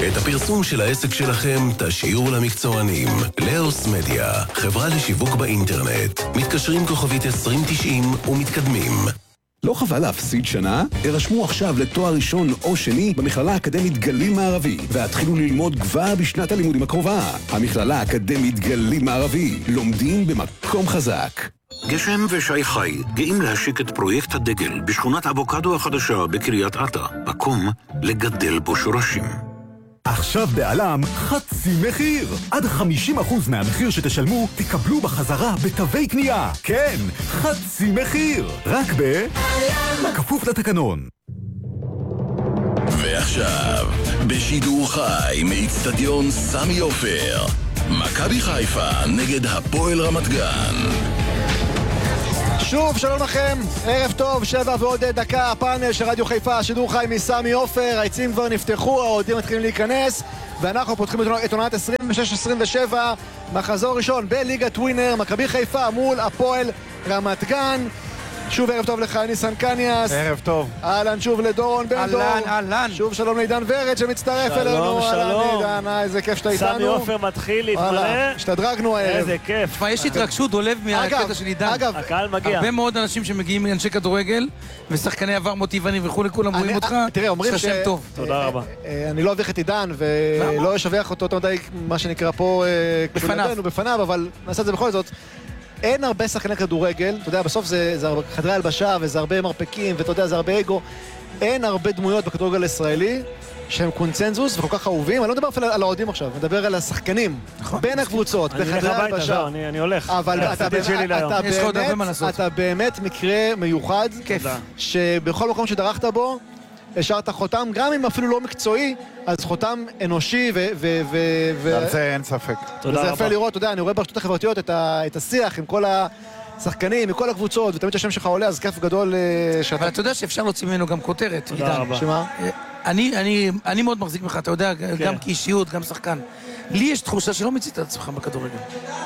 את הפרסום של העסק שלכם תשאירו למקצוענים. לאוס מדיה, חברה לשיווק באינטרנט. מתקשרים כוכבית 2090 ומתקדמים. לא חבל להפסיד שנה? הרשמו עכשיו לתואר ראשון או שני במכללה האקדמית גליל מערבי והתחילו ללמוד כבר בשנת הלימודים הקרובה. המכללה האקדמית גליל מערבי, לומדים במקום חזק. גשם ושי חי גאים להשיק את פרויקט הדגל בשכונת אבוקדו החדשה בקריית אתא, מקום לגדל בו שורשים. עכשיו בעלם חצי מחיר. עד 50% מהמחיר שתשלמו תקבלו בחזרה בתווי קנייה. כן, חצי מחיר. רק בעלם. כפוף לתקנון. ועכשיו, בשידור חי מאצטדיון סמי עופר, מכבי חיפה נגד הפועל רמת גן. שוב, שלום לכם, ערב טוב, 7 ועוד דקה, הפאנל של רדיו חיפה, שידור חי מסמי עופר, העצים כבר נפתחו, האוהדים מתחילים להיכנס, ואנחנו פותחים את עונת 26-27, מחזור ראשון בליגת ווינר, מכבי חיפה מול הפועל רמת גן. שוב ערב טוב לך ניסן קניאס. ערב טוב. אהלן שוב לדורון בן דור. אהלן. שוב שלום לעידן ורד שמצטרף אלינו. שלום. עידן, איזה כיף שאתה איתנו. סמי עופר מתחיל להתמלא. השתדרגנו הערב. איזה כיף. יש התרגשות דולב מהקטע של עידן. אגב, הקהל מגיע. הרבה מאוד אנשים שמגיעים מאנשי כדורגל ושחקני עבר מוטיבני וכו' כולם רואים אותך. תראה, אומרים יש לך שם טוב. תודה רבה. אני לא אביך את עידן ולא אשבח אותו יותר מדי, מה שנקרא פה בפניו, אבל נעשה את זה בכל זאת. אין הרבה שחקני כדורגל, אתה יודע, בסוף זה חדרי הלבשה וזה הרבה מרפקים ואתה יודע, זה הרבה אגו. אין הרבה דמויות בכדורגל הישראלי שהם קונצנזוס וכל כך אהובים. אני לא מדבר אפילו על האוהדים עכשיו, אני מדבר על השחקנים בין הקבוצות, בחדרי הלבשה. אני הולך. אבל אתה באמת מקרה מיוחד, שבכל מקום שדרכת בו השארת חותם, גם אם אפילו לא מקצועי, אז חותם אנושי על זה אין ספק. וזה יפה לראות, אתה יודע, אני רואה ברשתות החברתיות את השיח עם כל השחקנים, מכל הקבוצות, ותמיד השם שלך עולה, אז כיף גדול שאתה... אבל אתה יודע שאפשר להוציא ממנו גם כותרת. תודה רבה. שמה? אני מאוד מחזיק ממך, אתה יודע, גם כאישיות, גם שחקן. לי יש תחושה שלא מצית את עצמך בכדורגל.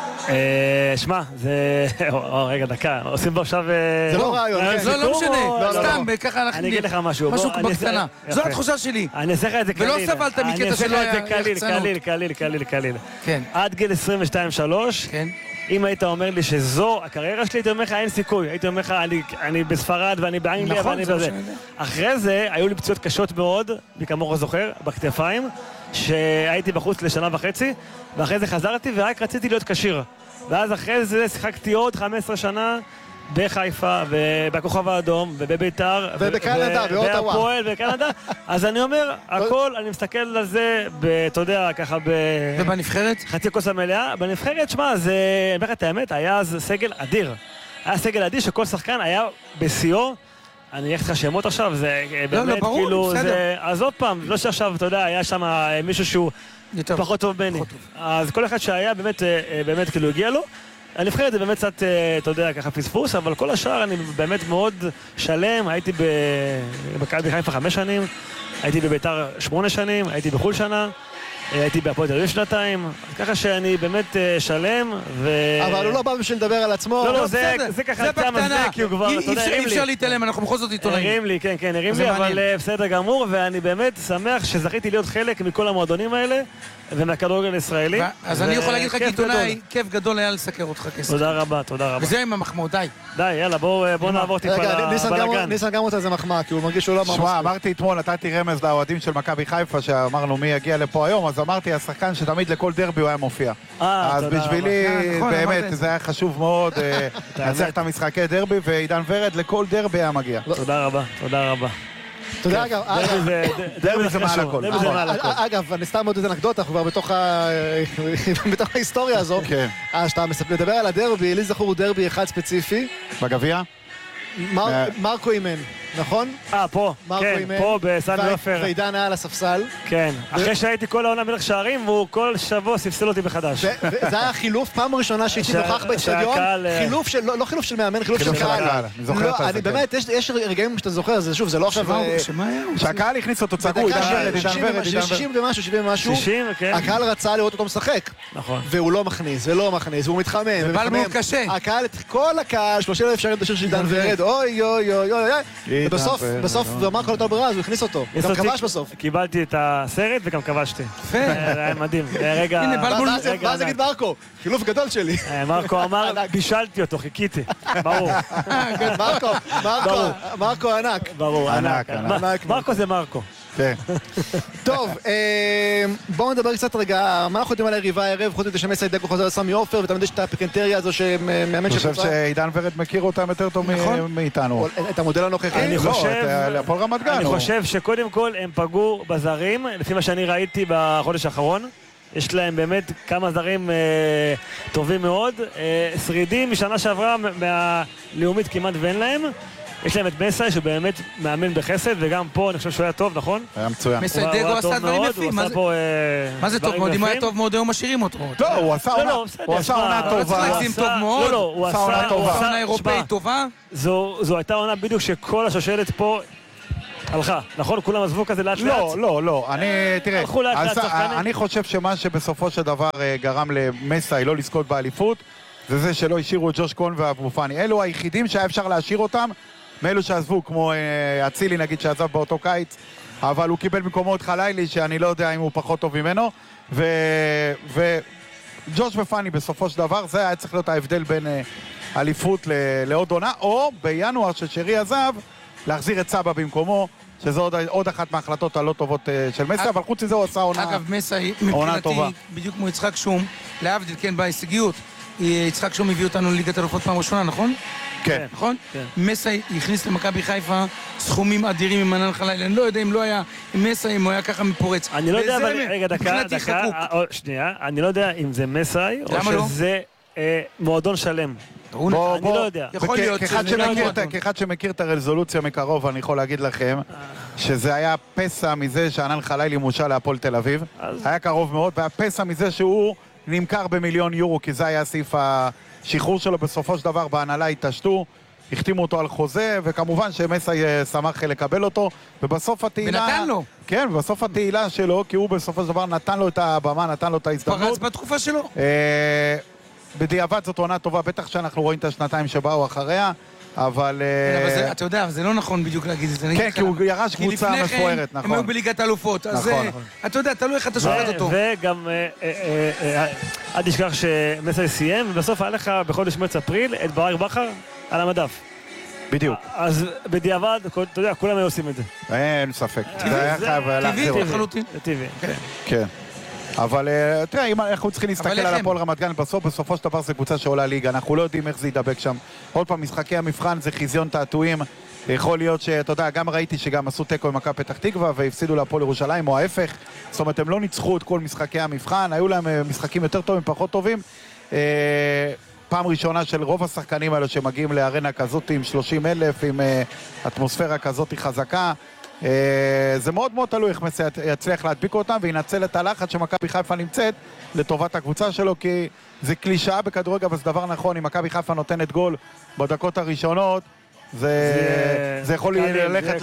שמע, זה... רגע, דקה, עושים בו עכשיו... זה לא רעיון. לא משנה, סתם, ככה אנחנו... אני אגיד לך משהו. משהו בקטנה. זו התחושה שלי. אני אעשה לך את זה קליל. ולא סבלת מקטע שלא היה יחצנות. קליל. כן. עד גיל 22-3, כן. אם היית אומר לי שזו הקריירה שלי, הייתי אומר לך אין סיכוי. הייתי אומר לך, אני בספרד ואני באנגליה ואני בזה. אחרי זה, היו לי פציעות קשות מאוד, בכמוך זוכר, בכתפיים, שהייתי בחוץ לשנה וחצי, ואחרי זה חזרתי ורק רציתי להיות קשיר. ואז אחרי זה שיחקתי עוד 15 שנה בחיפה, ובכוכב האדום, ובביתר, ובקנדה, באוטווה. והפועל, ובקנדה. אז אני אומר, הכל, אני מסתכל על זה, אתה יודע, ככה ובנבחרת? חצי כוס המלאה. בנבחרת, שמה, זה, אני אומר לך את האמת, היה אז סגל אדיר. היה סגל אדיר שכל שחקן היה בשיאו. אני אגיד לך שמות עכשיו, זה באמת כאילו, אז עוד פעם, לא שעכשיו, אתה יודע, היה שם מישהו שהוא פחות טוב ממני. אז כל אחד שהיה באמת כאילו הגיע לו. הנבחרת זה באמת קצת, אתה יודע, ככה פספוס, אבל כל השאר אני באמת מאוד שלם. הייתי במכבי חיפה 5 שנים, הייתי בביתר 8 שנים, הייתי בחול שנה, הייתי בהפועל תל אביב 2 ככה שאני באמת שלם אבל הוא לא בא בשביל לדבר על עצמו. לא, זה ככה תם הזה, כי הוא כבר, אתה יודע, אי אפשר להתעלם, אנחנו בכל זאת עיתונאים. הרים לי, כן, הרים לי, אבל בסדר גמור, ואני באמת שמח שזכיתי להיות חלק מכל המועדונים האלה, ומהכדורגל הישראלי. אז אני יכול להגיד לך כעיתונאי, כיף גדול היה לסקר אותך כסף. תודה רבה. וזה עם המחמאות, די. די, יאללה, בואו נעבור טיפה לבלגן. ניסן גם רוצה איזה מחמאה, כי הוא מרגיש שהוא לא אמר. שמע, אמרתי אתמול, נתתי רמז לאוהדים של מכבי חיפה, שאמרנו מי יגיע לפה היום, אז אמרתי, השחקן שתמיד לכל דרבי הוא היה מופיע. אז בשבילי, באמת, זה היה חשוב מאוד, לנצח את המשחקי דרבי, ועידן ורד לכל דרבי היה מגיע. תודה רבה. תודה, אגב, דרבי זה מעל הכל. אגב, אני סתם עוד איזה אנקדוטה, אנחנו כבר בתוך ההיסטוריה הזו. אז שאתה מדבר על הדרבי, לי זכור דרבי אחד ספציפי. בגביע? מרקו אימן, נכון? פה, כן, פה בסמי עופר. ועידן היה על הספסל. כן, אחרי שהייתי כל העונה מלך שערים, והוא כל שבוע ספסל אותי מחדש. זה היה חילוף, פעם ראשונה שהייתי נוכח באצטדיון, חילוף של, לא חילוף של מאמן, חילוף של קהל. אני זוכר את זה. באמת, יש רגעים שאתה זוכר, זה שוב, זה לא עכשיו... שהקהל הכניס אותו צגו, עידן ורד. 60 ומשהו, 70 ומשהו, הקהל רצה לראות אותו משחק. נכון. והוא לא מכניס, והוא מתחמם. ובא לו קשה. כל הקהל, 30,000 שערים בשיר של עידן ורד, אוי, בסוף, ומרקו נתן ברירה, אז הוא הכניס אותו. גם כבש בסוף. קיבלתי את הסרט וגם כבשתי. יפה. היה מדהים. רגע... ואז נגיד מרקו, חילוף גדול שלי. מרקו אמר, בישלתי אותו, חיכיתי. ברור. מרקו ענק. ברור, ענק. מרקו זה מרקו. טוב, בואו נדבר קצת רגע, מה אנחנו יודעים על היריבה הערב, חוץ מזה שמסי דגו חוזר לסמי עופר, ותמיד יש את הפיקנטריה הזו שמאמן אני חושב שעידן ורד מכיר אותם יותר טוב מאיתנו. את המודל הנוכחי? להפועל רמת גן. אני חושב שקודם כל הם פגעו בזרים, לפי מה שאני ראיתי בחודש האחרון. יש להם באמת כמה זרים טובים מאוד, שרידים משנה שעברה מהלאומית כמעט ואין להם. יש להם את מסי שבאמת מאמן בחסד, וגם פה אני חושב שהוא היה טוב, נכון? היה מצוין. מסי דגו עשה דברים יפים. מה זה טוב מאוד? אם היה טוב מאוד, היו משאירים אותו. לא, הוא עשה עונה טובה. לא צריך להגזים טוב מאוד. הוא עשה עונה אירופאית טובה. זו הייתה עונה בדיוק שכל השושלת פה הלכה, נכון? כולם עזבו כזה לאט לאט? לא. אני חושב שמה שבסופו של דבר גרם למסי לא לזכות באליפות, זה שלא השאירו את ג'וש קון ואבו פאני. אלו היחידים שהיה אפשר להשאיר אותם, מאלו שעזבו, כמו אצילי נגיד שעזב באותו קיץ, אבל הוא קיבל מקומו את חלילי, שאני לא יודע אם הוא פחות טוב ממנו, וג'וש ופאני בסופו של דבר, זה היה צריך להיות ההבדל בין אליפות לעוד עונה, או בינואר ששרי עזב, להחזיר את סבא במקומו, שזו עוד אחת מההחלטות הלא טובות של מסי, אבל חוץ מזה הוא עשה עונה טובה. אגב, מסי מבחינתי, בדיוק כמו יצחק שום, להבדיל, כן, בהישגיות, יצחק שום הביא אותנו לליגת אלופות פעם ראשונה, נכון? כן. נכון? מסי הכניס למכבי חיפה סכומים אדירים עם מנן חלילי. אני לא יודע אם לא היה עם מסי, אם הוא היה ככה מפורץ. אני לא יודע, אבל רגע, דקה, שנייה, אני לא יודע אם זה מסי, או שזה מועדון שלם. אני לא יודע. כאחד שמכיר את הרזולוציה מקרוב, אני יכול להגיד לכם שזה היה פסע מזה שענן חלילי מושל להפועל תל אביב. היה קרוב מאוד, והיה פסע מזה שהוא נמכר ב1,000,000 יורו, כי זה היה סעיף השחרור שלו. בסופו של דבר בהנהלה התעשתו, החתימו אותו על חוזה, וכמובן שמסי שמח לקבל אותו, ובסוף התהילה... ונתן לו. כן, ובסוף התהילה שלו, כי הוא בסופו של דבר נתן לו את הבמה, נתן לו את ההזדמנות. פרץ בתקופה שלו. בדיעבד זאת עונה טובה, בטח שאנחנו רואים את השנתיים שבאו אחריה, אבל... אתה יודע, זה לא נכון בדיוק להגיד את זה. כן, כי הוא ירש קבוצה מפוארת, נכון. הם היו בליגת אלופות, אז אתה יודע, תלוי איך אתה שופט אותו. וגם, עד תשכח שמסי סיים, ובסוף היה לך בחודש מרץ-אפריל את ברק בכר על המדף. בדיוק. אז בדיעבד, אתה יודע, כולם היו עושים את זה. אין ספק. זה היה חייב להחזיר אותו. לחלוטין. זה טבעי, כן. אבל תראה, אם אנחנו צריכים להסתכל על הפועל רמת גן, בסופו של דבר זה קבוצה שעולה ליגה, אנחנו לא יודעים איך זה ידבק שם. עוד פעם, משחקי המבחן זה חיזיון תעתועים, יכול להיות שאתה יודע, גם ראיתי שגם עשו תיקו עם מכבי פתח תקווה והפסידו להפועל ירושלים, או ההפך, זאת אומרת, הם לא ניצחו את כל משחקי המבחן, היו להם משחקים יותר טובים, פחות טובים. פעם ראשונה של רוב השחקנים האלו שמגיעים לארנה כזאת עם 30,000, עם אטמוספירה כזאת חזקה. זה מאוד מאוד תלוי איך מסי יצליח להדביק אותם וינצל את הלחץ שמכבי חיפה נמצאת לטובת הקבוצה שלו, כי זה קלישאה בכדורגל, אבל זה דבר נכון. אם מכבי חיפה נותנת גול בדקות הראשונות, זה יכול ללכת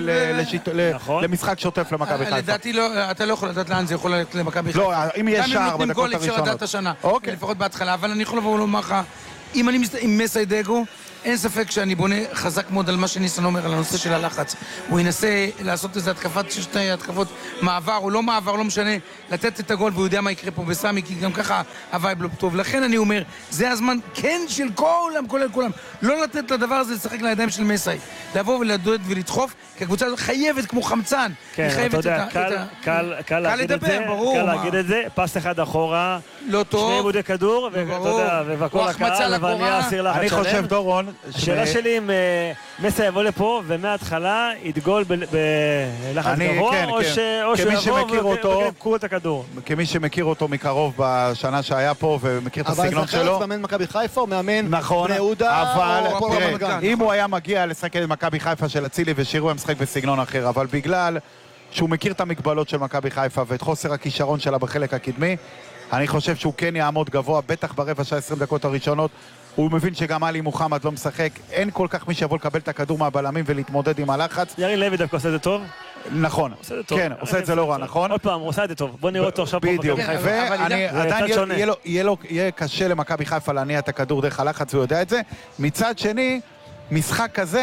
למשחק שוטף למכבי חיפה. לדעתי אתה לא יכול לדעת לאן זה יכול ללכת למכבי חיפה. לא, אם יש שער בדקות הראשונות. אפשר לדעת השנה, לפחות בהתחלה, אבל אני יכול לבוא ולומר לך, אם אני עם מסי דגו, אין ספק שאני בונה חזק מאוד על מה שניסן אומר, על הנושא של הלחץ. הוא ינסה לעשות איזו התקפת שתי התקפות, מעבר או לא מעבר, לא משנה, לתת את הגול, והוא יודע מה יקרה פה בסמי, כי גם ככה הווייב לא טוב. לכן אני אומר, זה הזמן כן של כולם, כולל כולם, לא לתת לדבר הזה לשחק לידיים של מסי. לבוא ולדוד ולדחוף, כי הקבוצה הזאת חייבת כמו חמצן. כן, אתה יודע, קל להגיד את זה, פס אחד אחורה, לא טוב, שני עיבודי כדור, ובכל הקהל, אבל נהיה סיר לחץ שלם. אני חושב, דורון, השאלה שלי אם מסי יבוא לפה ומההתחלה יתגול בלחץ גבוה, או שיבוא וקרו את הכדור. כמי שמכיר אותו מקרוב בשנה שהיה פה ומכיר את הסגנון שלו. אבל זה אחרת מאמן מכבי חיפה או מאמן בני יהודה? אבל אם הוא היה מגיע לשחק את מכבי חיפה של אצילי ושירו, הם משחק בסגנון אחר, אבל בגלל שהוא מכיר את המגבלות של מכבי חיפה ואת חוסר הכישרון שלה בחלק הקדמי, אני חושב שהוא כן יעמוד גבוה, בטח ברבע שעה 20 דקות הראשונות. הוא מבין שגם עלי מוחמד לא משחק, אין כל כך מי שיבוא לקבל את הכדור מהבלמים ולהתמודד עם הלחץ. ירין לוי דווקא עושה את זה טוב? נכון, כן, עושה את זה לא רע, נכון? עוד פעם, הוא עושה את זה טוב, בוא נראה אותו עכשיו פה במכבי חיפה. ועדיין יהיה קשה למכבי חיפה להניע את הכדור דרך הלחץ, הוא יודע את זה. מצד שני, משחק כזה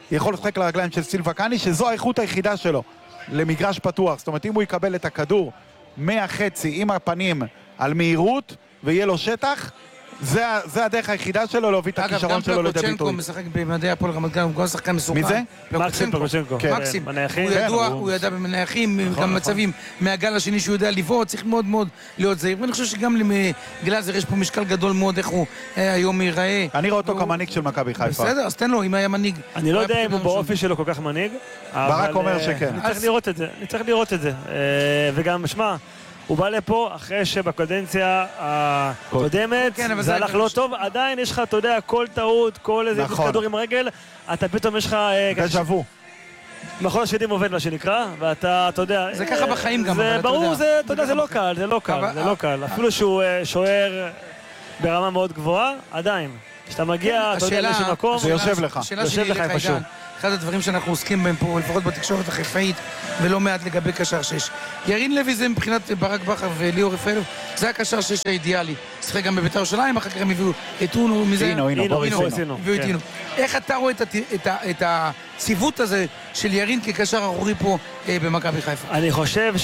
יכול לשחק לרגליים של סילבה קאני, שזו האיכות היחידה שלו למגרש פתוח. זאת אומרת, אם הוא יקבל את הכדור מהחצי עם הפנים על מהירות ויהיה לו שטח, זה הדרך היחידה שלו להביא את הכישרון שלו לידי ביטוי. אגב, גם פלוקוצ'נקו משחק במדעי הפועל רמת גן, הוא גם שחקן מסוכן. מי זה? פלוקוצ'נקו. מקסים. הוא ידע במנייחים, גם מצבים מהגל השני שהוא יודע לבעוט, צריך מאוד מאוד להיות זהיר. ואני חושב שגם לגלאזר יש פה משקל גדול מאוד איך הוא היום ייראה. אני רואה אותו כמנהיג של מכבי חיפה. בסדר, אז תן לו, אם היה מנהיג. אני לא יודע אם הוא באופי שלו כל כך מנהיג. ברק אומר שכן. אני צריך לראות את זה. וגם, שמע, הוא בא לפה אחרי שבקודנציה הקודמת זה הלך לא טוב, עדיין יש לך, אתה יודע, כל טעות, כל איזה כדור עם רגל, אתה פתאום יש לך... דז'ה-וו. מכון השדים עובד מה שנקרא, ואתה, אתה יודע... זה ככה בחיים גם, זה ברור, אתה יודע, זה לא קל, זה לא קל. אפילו שהוא שוער ברמה מאוד גבוהה, עדיין. כשאתה מגיע, אתה יודע, לאיזשהו מקום... זה יושב לך. השאלה שלי לך, עידן, אחד הדברים שאנחנו עוסקים בהם פה, לפחות בתקשורת החיפאית, ולא מעט לגבי קשר 6. ירין לוי זה מבחינת ברק בכר וליאור רפאלוב, זה הקשר 6 האידיאלי. שחק גם בבית"ר ירושלים, אחר כך הם הביאו את אונו, אינו. איך אתה רואה את הציוות הזה של ירין כקשר אחורי פה במכבי חיפה? אני חושב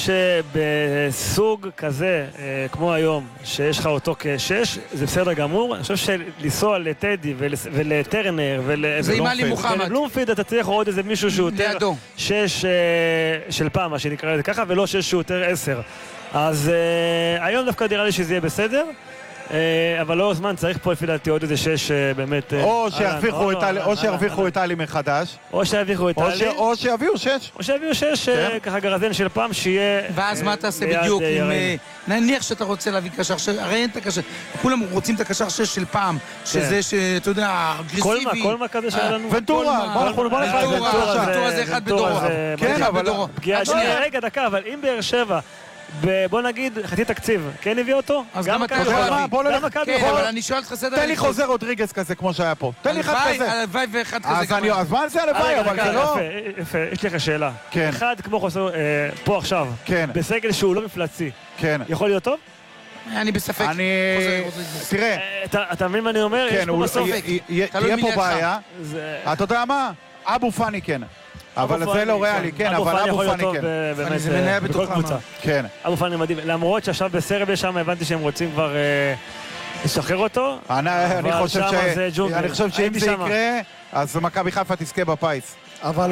שבסוג כזה, כמו היום, שיש לך אותו כשש, זה בסדר גמור. אני חושב שלנסוע לטדי ולטרנר זה עם עלי מוחמד. בלומפיד אתה צריך עוד איזה מישהו שהוא יותר שש של פעם, מה שנקרא לזה ככה, ולא שש שהוא יותר 10. אז היום דווקא נראה לי שזה יהיה בסדר. אבל לא זמן, צריך פה לפי דעתי עוד איזה 6 באמת... או שירוויחו את אלי מחדש. או שירוויחו את אלי. או שיביאו 6. או שיביאו 6, ככה גרזן של פעם שיהיה... ואז מה תעשה בדיוק עם... נניח שאתה רוצה להביא קשר 6, הרי אין את הקשר... כולם רוצים את הקשר 6 של פעם, שזה שאתה יודע, אגרסיבי. כל מה כזה שהיה לנו. ונטורה, בוא נלך ונטורה זה אחד בדורו. כן, אבל... רגע, דקה, אבל אם באר שבע... בוא נגיד, חצי תקציב, כן הביא אותו? אז גם אתה יכול להביא. כן, אבל אני שואל אותך סדר... תן לי חוזר רודריגז כזה כמו שהיה פה. תן לי אחד כזה. הלוואי ואחד כזה. אז מה זה הלוואי? אבל זה לא... יפה, יש לך שאלה. אחד כמו חוזר פה עכשיו, בסגל שהוא לא מפלצי, יכול להיות טוב? אני בספק. תראה. אתה מבין מה אני אומר? יש פה בסוף. תהיה פה בעיה. אתה יודע מה? אבו פאני כן. אבל זה לא ריאלי, כן, אבל אבו פאני כן. זה מנהל בכל קבוצה. כן. אבו פאני מדהים. למרות שעכשיו בסרביה שם הבנתי שהם רוצים כבר לשחרר אותו. אני חושב שאם זה יקרה, אז מכבי חיפה תזכה בפיס. אבל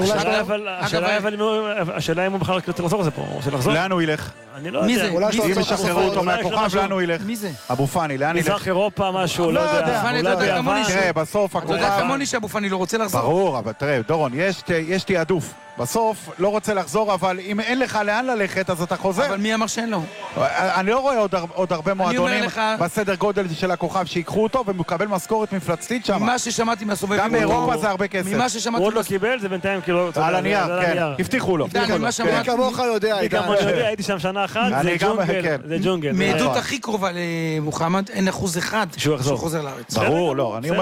השאלה אם הוא בכלל רוצה לחזור לזה פה, הוא רוצה לחזור? לאן הוא ילך? אני לא יודע. אם ישחררו אותו מהכוכב, לאן הוא ילך? מי זה? אבו פאני, לאן ילך? מזרח אירופה משהו, לא יודע. תראה, בסוף הכוכב... אתה יודע כמוני שאבו פאני לא רוצה לחזור. ברור, אבל תראה, דורון, יש תיעדוף. בסוף לא רוצה לחזור, אבל אם אין לך לאן ללכת, אז אתה חוזר. אבל מי אמר שאין לו? אני לא רואה עוד הרבה מועדונים בסדר גודל של הכוכב שיקחו אותו, ומקבל משכורת מפלצתית שם. ממה ששמעתי מהסובבים... גם באירופה זה הרבה כסף. הוא עוד לא קיבל, זה בינתיים כאילו... על הנייר, כן. הבטיחו לו. מי כמוך יודע, אני כמוך יודע, הייתי שם שנה אחת, זה ג'ונגל. מעדות הכי קרובה למוחמד, אין 1% שהוא חוזר לארץ. ברור, לא. אני אומר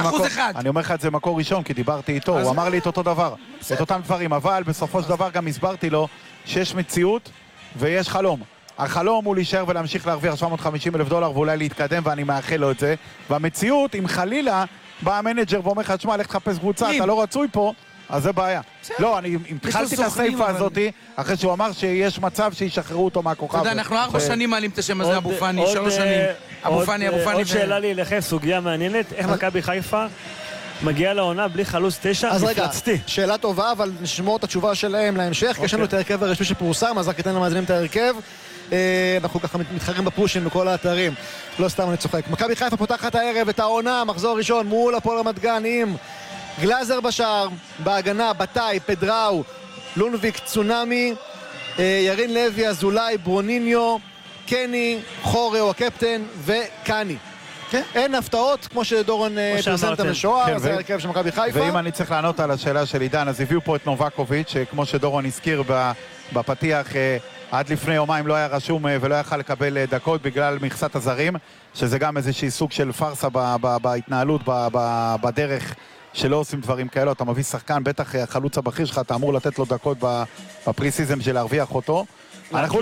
לך את זה ממקור ראשון, כי דיברתי איתו, הוא אמר לי את אותו דבר. את אותם דברים, אבל בסופו של דבר גם הסברתי לו שיש מציאות ויש חלום. החלום הוא להישאר ולהמשיך להרוויח $750,000 ואולי להתקדם, ואני מאחל לו את זה. והמציאות, אם חלילה בא המנג'ר ואומר לך, תשמע, לך תחפש קבוצה, אתה לא רצוי פה, אז זה בעיה. לא, אני התחלתי את הסייפה הזאת, אחרי שהוא אמר שיש מצב שישחררו אותו מהכוכב. אתה יודע, אנחנו 4 שנים מעלים את השם הזה, אבו פאני, 3 שנים. אבו פאני. עוד שאלה לי לכם, סוגיה מעניינת, איך מכבי חיפה מגיע לעונה בלי חלוץ 9 מפלצתי. שאלה טובה, אבל נשמור את התשובה שלהם להמשך, כי יש לנו את ההרכב הרשמי שפורסם, אז רק ניתן למאזינים את ההרכב. אנחנו ככה מתחרים בפושים בכל האתרים, לא סתם אני צוחק. מכבי חיפה פותחת הערב את העונה, מחזור ראשון מול הפועל רמת גן עם גלאזר בשער, בהגנה, בתאי, פדראו, לונביק, צונמי, ירין לוי, אזולאי, ברוניניו, קני, חורהו הקפטן וקני. אין הפתעות, כמו שדורון פרסם את המשוער, זה הרכב של מכבי חיפה. ואם אני צריך לענות על השאלה של עידן, אז הביאו פה את נובקוביץ', שכמו שדורון הזכיר בפתיח, עד לפני יומיים לא היה רשום ולא יכל לקבל דקות בגלל מכסת הזרים, שזה גם איזושהי סוג של פרסה בהתנהלות, בדרך שלא עושים דברים כאלו. אתה מביא שחקן, בטח החלוץ הבכיר שלך, אתה אמור לתת לו דקות בפריסיזם של להרוויח אותו. אנחנו לא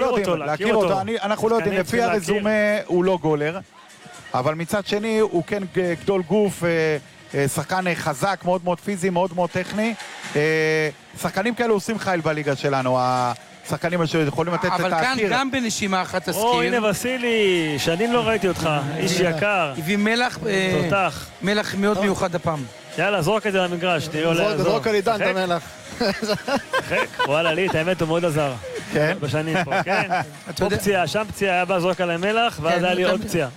יודעים, לפי הרזומה הוא לא גולר, אבל מצד שני הוא כן גדול גוף, שחקן חזק, מאוד מאוד פיזי, מאוד מאוד טכני. שחקנים כאלו עושים חייל בליגה שלנו, השחקנים שיכולים לתת את אבל האקיר. כאן גם בנשימה אחת תזכיר. הנה וסילי, שנים לא ראיתי אותך, איש יקר. הביא מלח, מלח מאוד מיוחד הפעם. יאללה, זרוק את זה למגרש, תראו לעזור. זרוק על עידן, את המלח. וואלה, לי, את האמת הוא מאוד עזר. כן? בשנים פה, כן. פה פציעה, שם פציעה, היה בא זרוק עליי מלח, ואז היה לי עוד פציעה.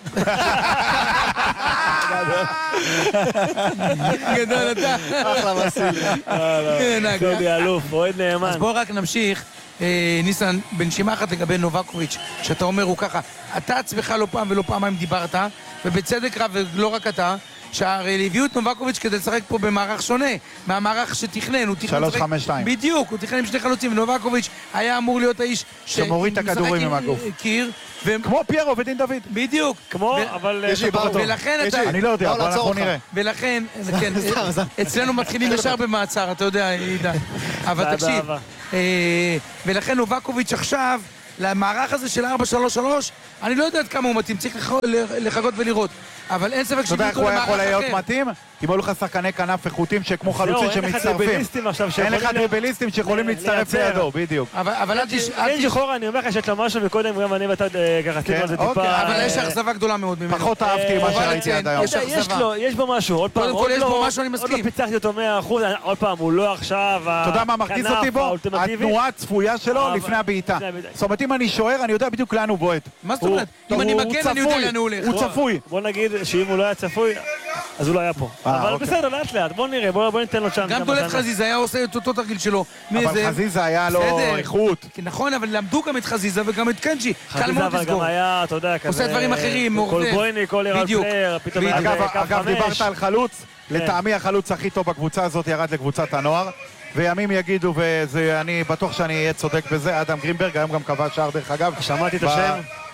גדול אתה. אחלה וסילי. סילי אלוף, אוהד נאמן. אז בואו רק נמשיך. ניסן, בנשימה אחת לגבי נובקוביץ', שאתה אומר הוא ככה, אתה עצמך לא פעם ולא פעמיים דיברת, ובצדק רב, ולא רק אתה, שהרי הביאו את נובקוביץ' כדי לשחק פה במערך שונה מהמערך שתכנן, הוא תכנן 3-5-2. בדיוק, הוא תכנן עם שני חלוצים, ונובקוביץ' היה אמור להיות האיש שמוריד את הכדורים עם הגוף. קיר, כמו פיירו ודין דוד. בדיוק. כמו, אבל... ולכן אתה... אני לא יודע, אבל אנחנו נראה. ולכן, כן, אצלנו מתחילים ישר במעצר, אתה יודע, עידן. אבל תקשיב, ולכן נובקוביץ' עכשיו, למערך הזה של 4-3-3, אני לא יודעת כמה הוא מתאים, צריך לחכות ולראות. אבל אין ספק אתה יודע איך הוא יכול להיות מתאים? אם היו לך שחקני כנף איכותיים שכמו חלוצים שמצטרפים. אין לך דריבליסטים שיכולים להצטרף לידו, בדיוק. אבל אין זכור, אני אומר לך שיש לו משהו, וקודם גם אני ואתה ככה עשינו על זה טיפה... אבל יש אכזבה גדולה מאוד ממנו. פחות אהבתי מה שראיתי עד היום. יש בו משהו, עוד פעם, קודם כל יש בו משהו, אני מסכים. עוד לא פיצחתי אותו 100%, עוד פעם, הוא לא עכשיו אתה יודע מה מרגיז אותי בו? התנועה הצפויה שלו לפני הבעיטה. זאת אומרת, אם אני שוער, אני יודע בדיוק לאן הוא בועט. מה זאת אומרת? אם אני מגן, אני יודע לאן הוא הולך. הוא צפוי. בוא נגיד שאם הוא לא היה צפוי, אז הוא לא היה פה. אבל בסדר, לאט לאט, בוא נראה, בוא ניתן לו צ'אנס. גם דולת חזיזה היה עושה את אותו תרגיל שלו. אבל חזיזה היה לו איכות. נכון, אבל למדו גם את חזיזה וגם את קנצ'י. קל מאוד חזיזה אבל גם היה, אתה יודע, כזה... עושה דברים אחרים, כל בויני, כל ירל פלייר, פתאום... אגב, דיברת על חלוץ. לטעמי החלוץ הכי טוב בקבוצה הזאת ירד לקבוצת הנוער. וימים יגידו, ואני בטוח שאני אהיה צודק בזה, אדם גרינברג, היום גם קבע שער דרך אגב. שמעתי את השם.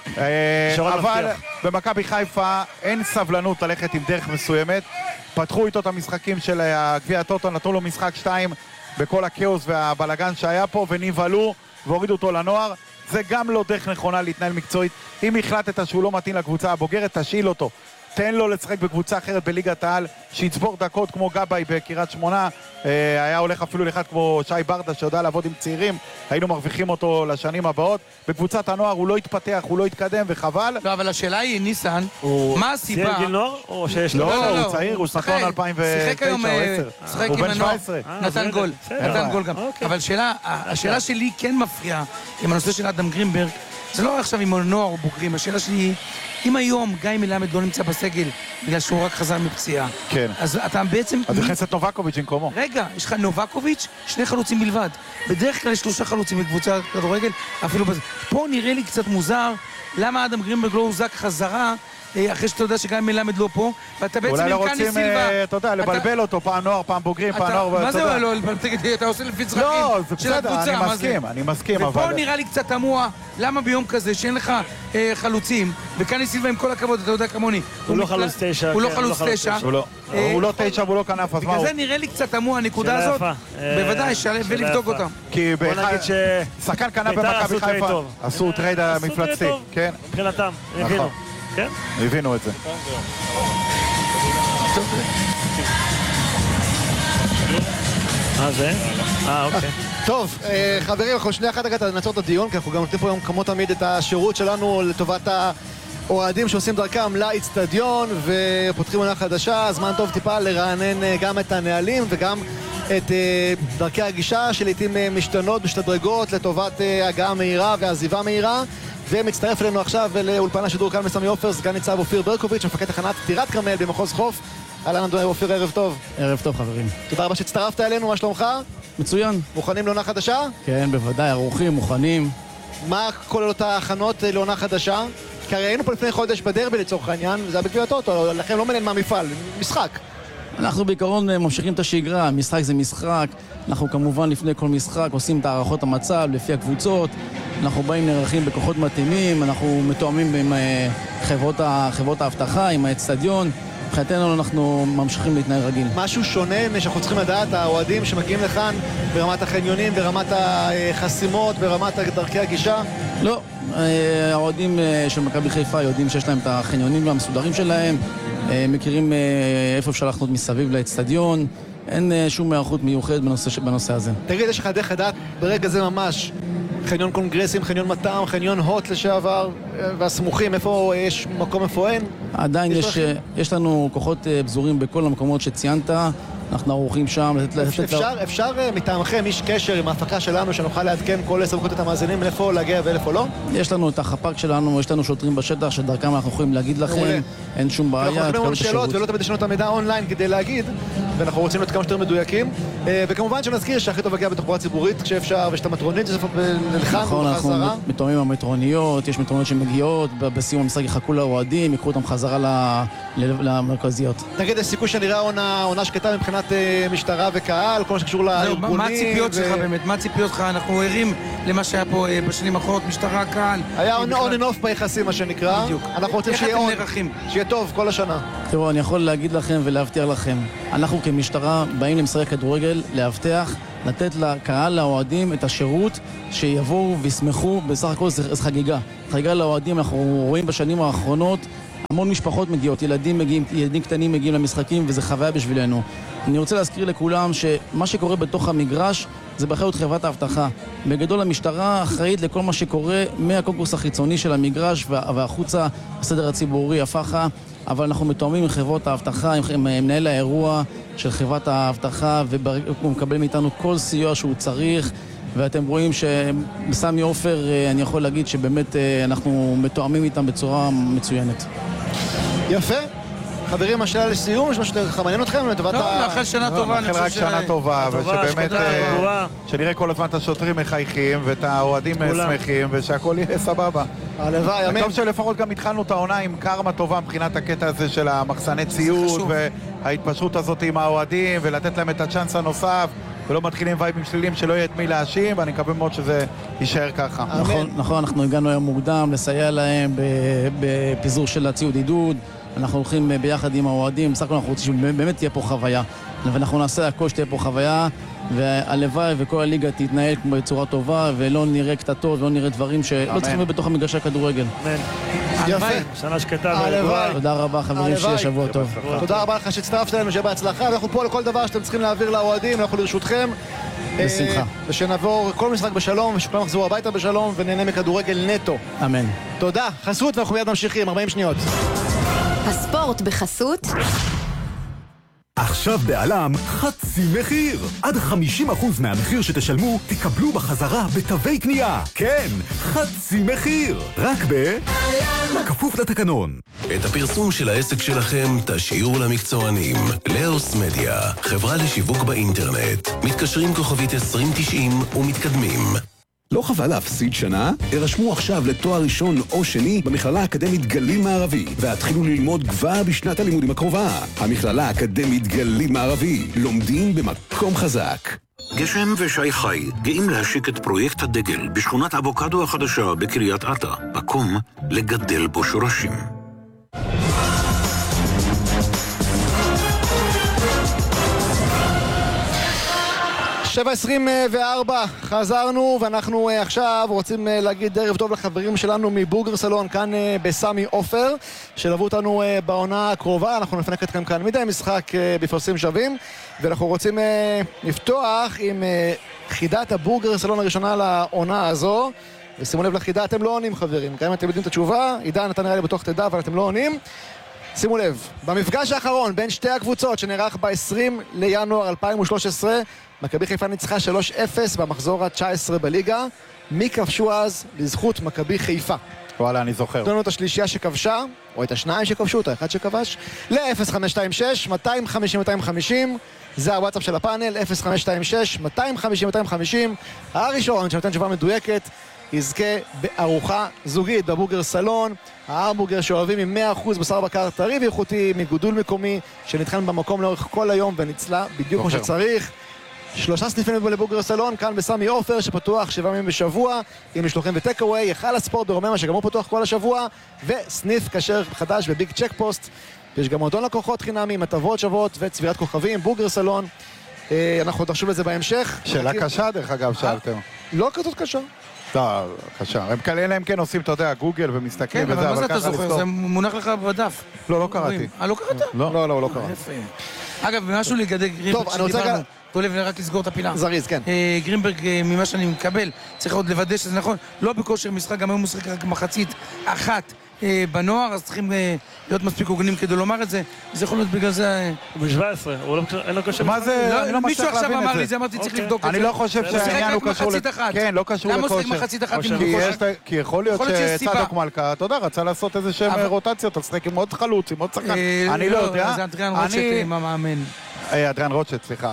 אבל במכבי חיפה אין סבלנות ללכת עם דרך מסוימת. פתחו איתו את המשחקים של גביע הטוטו, נתנו לו משחק 2 בכל הכאוס והבלגן שהיה פה, ונבהלו והורידו אותו לנוער. זה גם לא דרך נכונה להתנהל מקצועית. אם החלטת שהוא לא מתאים לקבוצה הבוגרת, תשאיל אותו. תן לו לשחק בקבוצה אחרת בליגת העל, שיצבור דקות כמו גבאי בקריית שמונה, היה הולך אפילו לאחד כמו שי ברדה שיודע לעבוד עם צעירים, היינו מרוויחים אותו לשנים הבאות. בקבוצת הנוער הוא לא התפתח, הוא לא התקדם וחבל. לא, אבל השאלה היא, ניסן, מה הסיבה? סיים גיל נוער או שיש לו? לא, הוא צעיר, הוא שנתון 2009 או 10. הוא בן 17. נתן גול, נתן גול גם. אבל השאלה שלי כן מפריעה עם הנושא של אדם גרינברג, זה לא עכשיו עם הנוער או בוגרים, השאלה שלי אם היום גיא מלמד לא נמצא בסגל בגלל שהוא רק חזר מפציעה, כן. אז אתה בעצם... אז נכנס את נובקוביץ' במקומו. רגע, יש לך נובקוביץ', 2 חלוצים בלבד. בדרך כלל יש 3 חלוצים בקבוצה כדורגל, אפילו בזה. פה נראה לי קצת מוזר, למה אדם גרינברג לא הוזק חזרה, אחרי שאתה יודע שגיא מלמד לא פה, ואתה בעצם אולי עם לא קני רוצים, סילבה. אתה יודע, לבלבל אותו, פעם נוער, פעם בוגרים, פעם נוער, מה זה לא, אתה עושה לפי צרכים של הקבוצה, מה זה? אני מסכים, אבל... ופה נראה לי קצת תמוה, למה ביום כזה שאין לך חלוצים, וקני סילבה עם כל הכבוד, אתה יודע כמוני. הוא לא חלוץ 9. הוא לא חלוץ 9. הוא לא 9 והוא לא כנף, אז מה הוא? בגלל זה נראה לי קצת תמוה הנקודה הזאת. בוודאי, ולבדוק אותה. כי שחקן כנף במכבי חיפה עשו טרייד המפלצתי. מבחינתם, הבינו. כן? הבינו את זה. מה זה? אוקיי. טוב, חברים, אנחנו שנייה אחת רגע נעצור את הדיון, כי אנחנו גם נותנים פה היום כמו תמיד את השירות שלנו לטובת האוהדים שעושים דרכם לאצטדיון ופותחים עונה חדשה. זמן טוב טיפה לרענן גם את הנהלים וגם את דרכי הגישה שלעיתים משתנות, משתדרגות לטובת הגעה מהירה ועזיבה מהירה. ומצטרף אלינו עכשיו לאולפן השידור כאן בסמי עופר, סגן ניצב אופיר ברקוביץ', מפקד תחנת טירת כרמל במחוז חוף. אהלן אדוני אופיר, ערב טוב. ערב טוב חברים. תודה רבה שהצטרפת אלינו, מה שלומך? מצוין. מוכנים לעונה חדשה? כן, בוודאי, ערוכים, מוכנים. מה כולל אותה הכנות לעונה חדשה? כי הרי היינו פה לפני חודש בדרבי לצורך העניין, וזה היה בגביע הטוטו, לכם לא מעניין מהמפעל, משחק. אנחנו בעיקרון ממשיכים את השגרה, משחק זה משחק. אנחנו כמובן לפני כל משחק עושים את הערכות המצב לפי הקבוצות. אנחנו באים נערכים בכוחות מתאימים, אנחנו מתואמים עם חברות האבטחה, עם האצטדיון. מבחינתנו אנחנו ממשיכים להתנהל רגיל. משהו שונה שאנחנו צריכים לדעת, האוהדים שמגיעים לכאן ברמת החניונים, ברמת החסימות, ברמת דרכי הגישה? לא, האוהדים של מכבי חיפה יודעים שיש להם את החניונים והמסודרים שלהם. מכירים איפה אפשר לחנות מסביב לאצטדיון, אין שום מערכות מיוחדת בנושא הזה. תגיד, יש לך דרך לדעת ברגע זה ממש, חניון קונגרסים, חניון מטעם, חניון הוט לשעבר, והסמוכים, איפה יש מקום, איפה אין? עדיין יש לנו כוחות בזורים בכל המקומות שציינת, אנחנו ערוכים שם. אפשר מטעמכם, איש קשר עם ההפקה שלנו, שנוכל לעדכן כל 10 דקות את המאזינים, לאיפה להגיע ולאיפה לא? יש לנו את החפ"ק שלנו, יש לנו שוטרים בשטח, שדרכם אנחנו יכולים להגיד לכם, אין שום בעיה. אנחנו יכולים שאלות ולא תמיד יש לנו את המידע אונליין כדי להגיד, ואנחנו רוצים להיות כמה שיותר מדויקים. וכמובן שנזכיר שהכי טוב להגיע בתחבורה ציבורית כשאפשר, ויש את המטרונית שזה לכאן נכון, אנחנו מתואמים המטרוניות, יש מטרוניות שמגיעות, בסיום המשחק יחכו לאוהדים, יקחו אותם חזרה למרכזיות. נגיד, יש סיכוי שנראה עונה שקטה מבחינת משטרה וקהל, כל מה שקשור לארגונים. מה הציפיות שלך באמת? מה הציפיות שלך? אנחנו ערים למה שהיה פה בשנים האחרונות, משטרה, קהל. היה on and off ביחסים, מה שנקרא. בדיוק. אנחנו רוצים שיהיה טוב כל השנה. תראו, אני יכול להגיד לכם ולהבטיח לכם, אנחנו כמשטרה באים למשחק כדורגל להבטיח, לתת לקהל, לאוהדים, את השירות שיבואו וישמחו, בסך הכל זה חגיגה. חגיגה לאוהדים, אנחנו רואים בשנים האחרונות, המון משפחות מגיעות, ילדים קטנים מגיעים למשחקים, וזה חוויה בשבילנו. אני רוצה להזכיר לכולם שמה שקורה בתוך המגרש זה באחריות חברת האבטחה. בגדול המשטרה אחראית לכל מה שקורה מהקונקורס החיצוני של המגרש והחוצה, הסדר הציבורי, הפחה, אבל אנחנו מתואמים עם חברות האבטחה, עם מנהל האירוע של חברת האבטחה, והוא מקבל מאיתנו כל סיוע שהוא צריך, ואתם רואים שבסמי עופר אני יכול להגיד שבאמת אנחנו מתואמים איתם בצורה מצוינת. יפה. חברים, השאלה לסיום, יש משהו מעניין אתכם? לא, לאחל שנה טובה. לאחל רק שנה טובה, ושבאמת שנראה כל הזמן את השוטרים מחייכים ואת האוהדים שמחים ושהכל יהיה סבבה. הלוואי, אמן. טוב שלפחות גם התחלנו את העונה עם קרמה טובה מבחינת הקטע הזה של המחסני ציוד וההתפשרות הזאת עם האוהדים ולתת להם את הצ'אנס הנוסף ולא מתחילים וייבים שליליים שלא יהיה את מי להאשים, ואני מקווה מאוד שזה יישאר ככה. נכון, אנחנו הגענו היום מוקדם לסייע להם בפיזור של הציוד עידוד, אנחנו הולכים ביחד עם האוהדים, בסך הכל אנחנו רוצים שבאמת תהיה פה חוויה, ואנחנו נעשה הכל שתהיה פה חוויה, והלוואי וכל הליגה תתנהל בצורה טובה, ולא נראה קטטות ולא נראה דברים שלא צריכים להיות בתוך המגרשי הכדורגל. יפה. שנה שקטה. תודה רבה חברים, שיהיה שבוע טוב. תודה רבה לך שהצטרפת אלינו, שיהיה בהצלחה, ואנחנו פה לכל דבר שאתם צריכים להעביר לאוהדים, אנחנו לרשותכם. בשמחה. ושנעבור כל משחק בשלום, ושכולם יחזרו הביתה בשלום, ונהנה מכדורגל נטו. אמן. תודה. חסות, ואנחנו מיד ממשיכים, 40 שניות. הספורט בחסות. עכשיו בעלם חצי מחיר. עד 50% מהמחיר שתשלמו תקבלו בחזרה בתווי קנייה. כן, חצי מחיר. רק כפוף לתקנון. את הפרסום של העסק שלכם תשאירו למקצוענים. לאוס מדיה, חברה לשיווק באינטרנט. מתקשרים כוכבית 2090 ומתקדמים. לא חבל להפסיד שנה? הרשמו עכשיו לתואר ראשון או שני במכללה האקדמית גליל מערבי, והתחילו ללמוד כבר בשנת הלימודים הקרובה. המכללה האקדמית גליל מערבי, לומדים במקום חזק. גשם ושי חי גאים להשיק את פרויקט הדגל בשכונת אבוקדו החדשה בקריית אתא, מקום לגדל בו שורשים. שבע 24, חזרנו, ואנחנו עכשיו רוצים להגיד ערב טוב לחברים שלנו מבורגר סלון כאן בסמי עופר, שלוו אותנו בעונה הקרובה. אנחנו נפנק אתכם כאן מדי משחק בפרסים שווים, ואנחנו רוצים לפתוח עם חידת הבורגר סלון הראשונה לעונה הזו. ושימו לב לחידה, אתם לא עונים חברים, גם אם אתם יודעים את התשובה, עידן אתה נראה לי בטוח תדע, אבל אתם לא עונים. שימו לב, במפגש האחרון בין שתי הקבוצות שנערך ב-20 לינואר 2013, מכבי חיפה ניצחה 3-0 במחזור ה-19 בליגה. מי כבשו אז לזכות מכבי חיפה? וואלה, אני זוכר. תנו לנו את השלישייה שכבשה, או את השניים שכבשו, את האחד שכבש, ל-0526, 250-250, זה הוואטסאפ של הפאנל, 0526, 250-250, הראשון שנותן תשובה מדויקת, יזכה בארוחה זוגית בבורגר סלון, ההמבורגר שאוהבים עם 100% בשר בקר טרי ואיכותי מגודול מקומי, שנתחן במקום לאורך כל היום ונצלה בדיוק כמו שצריך. 3 סניפים לבורגר סלון, כאן בסמי עופר, שפתוח 7 ימים בשבוע, עם משלוחים וטק-אווי, היכל הספורט ברוממה, שגם הוא פתוח כל השבוע, וסניף כשר חדש בביג צ'ק פוסט. יש גם מועדון לקוחות חינמי, עם הטבות שוות וצבירת כוכבים, בורגר סלון. אנחנו תחשוב לזה בהמשך. שאלה קשה דרך אגב, שאלתם. לא כזאת קשה. לא, קשה. הם כאלה להם כן עושים, אתה יודע, גוגל ומסתכלים וזה, אבל ככה לזכור. זה מונח לך בדף. לא קראתי. לא קראת? לא קראתי. אגב, משהו לגבי גרינברג שדיברנו, תולב רק לסגור את הפינה. זריז, כן. גרינברג, ממה שאני מקבל, צריך עוד לוודא שזה נכון. לא בכושר משחק, גם היום הוא משחק רק מחצית אחת בנוער, אז צריכים להיות מספיק הוגנים כדי לומר את זה. זה יכול להיות בגלל זה... הוא ב-17, אין לו כושר. מה זה? אני לא מישהו מצליח עכשיו להבין אמר לי את זה, אמרתי צריך לבדוק את זה. אני לא חושב שהעניין הוא קשור... כן, לא קשור לכושר. למה הוא שחק מחצית אחת עם בכושר? כי יכול להיות שצדוק מלכה, אתה יודע, רצה לעשות איזה שם רוטציות, לשחק עם עוד חלוץ, עם עוד שחקן. אני לא יודע. זה אדריאן רוטשט עם המאמן. אדריאן רוטשט, סליחה.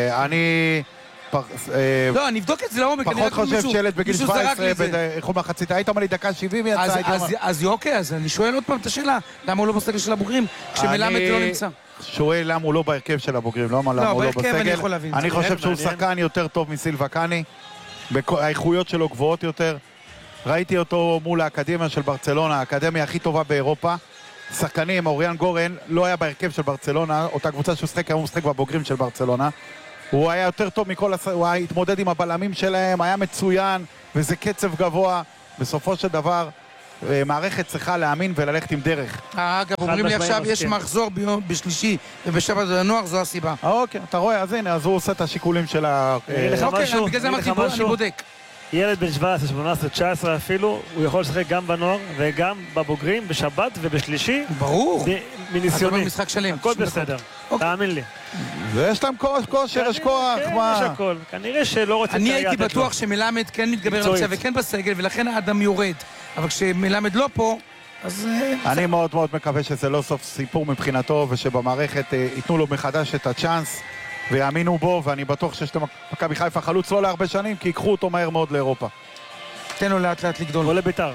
לא, אני אבדוק את זה לעומק. פחות חושב שילד בגיל 17 יכול מחצית. היית אומר לי דקה 70 יצא. אז אוקיי, אז אני שואל עוד פעם את השאלה, למה הוא לא בסגל של הבוגרים, כשמלמד לא נמצא? שואל למה הוא לא בהרכב של הבוגרים, לא למה הוא לא בסגל. אני חושב שהוא שחקן יותר טוב מסילבה קאני, האיכויות שלו גבוהות יותר. ראיתי אותו מול האקדמיה של ברצלונה, האקדמיה הכי טובה באירופה. שחקנים, אוריאן גורן לא היה בהרכב של ברצלונה, אותה קבוצה שהוא שחק, היום הוא שחק בבוגרים של ברצלונה. הוא היה יותר טוב מכל, הוא היה התמודד עם הבלמים שלהם, היה מצוין, וזה קצב גבוה. בסופו של דבר, מערכת צריכה להאמין וללכת עם דרך. אגב, אומרים לי עכשיו יש מחזור בשלישי ובשבת הנוער, זו הסיבה. אוקיי, אתה רואה, אז הנה, אז הוא עושה את השיקולים של ה... אוקיי, בגלל זה אמרתי, בוא, אני בודק. ילד בן 17, 18, 19 אפילו, הוא יכול לשחק גם בנוער וגם בבוגרים, בשבת ובשלישי. ברור. מניסיוני. אתה משחק שלם. הכל בסדר, תאמין לי. ויש להם כושר, יש כוח, מה? יש הכל. כנראה שלא רוצים... אני הייתי בטוח שמלמד כן מתגבר על זה וכן בסגל, ולכן האדם יורד. אבל כשמלמד לא פה, אז... אני מאוד מאוד מקווה שזה לא סוף סיפור מבחינתו, ושבמערכת ייתנו לו מחדש את הצ'אנס. ויאמינו בו, ואני בטוח שיש למכבי חיפה חלוץ לא להרבה שנים, כי ייקחו אותו מהר מאוד לאירופה. תן לו לאט לאט לגדול. או לביתר.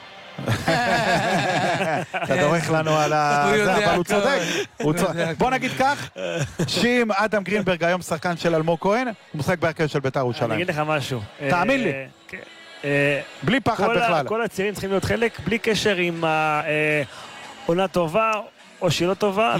אתה דורך לנו על זה, אבל הוא צודק. בוא נגיד כך, שאם אדם גרינברג היום שחקן של אלמוג כהן, הוא משחק בהרכב של ביתר ירושלים. אני אגיד לך משהו. תאמין לי. בלי פחד בכלל. כל הצעירים צריכים להיות חלק, בלי קשר עם עונה טובה, או שהיא לא טובה,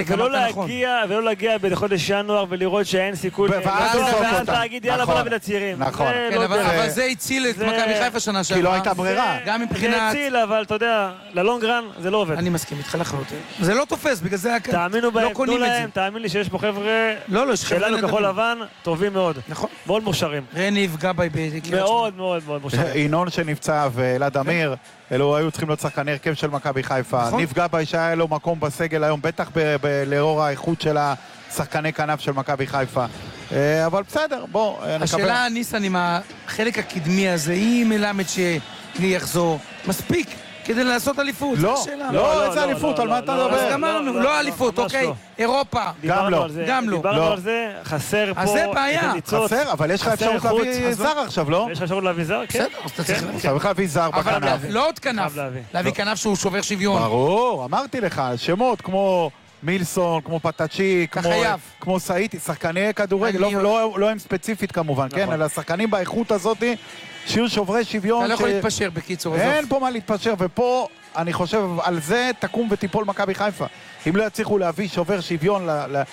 ולא להגיע בחודש ינואר ולראות שאין סיכוי, ואז להגיד יאללה בוא נביא לצעירים. נכון. אבל זה הציל את מכבי חיפה שנה שעברה. כי לא הייתה ברירה. גם מבחינת... זה הציל, אבל אתה יודע, ללונג רן זה לא עובד. אני מסכים איתך לחלוטין. זה לא תופס, בגלל זה תאמינו בהם, תנו להם, תאמין לי שיש פה חבר'ה שלנו כחול לבן, טובים מאוד. נכון. מאוד מוכשרים. רניב, גבאי בקריית שמונה. מאוד מאוד מאוד מוכשרים. ינון שנפצע ואלעד אמיר, אלו היו צריכים להיות שחקני הרכב של מכבי חיפה. ניב גבאי שהיה לו מקום בסגל היום, בטח לאור האיכות של השחקני כנף של מכבי חיפה. אבל בסדר, בוא נקבל. השאלה, ניסן, עם החלק הקדמי הזה, אם מלמד שיחזור, מספיק כדי לעשות אליפות. לא, איזה אליפות, על מה אתה מדבר? אז גמרנו, לא אליפות, אוקיי, אירופה. גם לא. דיברנו על זה, חסר פה... אז זה בעיה. חסר, אבל יש לך אפשרות להביא זר עכשיו, לא? יש לך אפשרות להביא זר, כן. צריך להביא זר בכנף. אבל לא עוד כנף, להביא כנף שהוא שובר שוויון. ברור, אמרתי לך, שמות כמו... מילסון, כמו פטאצ'י, כמו סאיטי, שחקני כדורגל, לא הם ספציפית כמובן, כן? אלא שחקנים באיכות הזאת, שיהיו שוברי שוויון. אתה לא יכול להתפשר בקיצור. אין פה מה להתפשר, ופה אני חושב על זה תקום ותיפול מכבי חיפה. אם לא יצליחו להביא שובר שוויון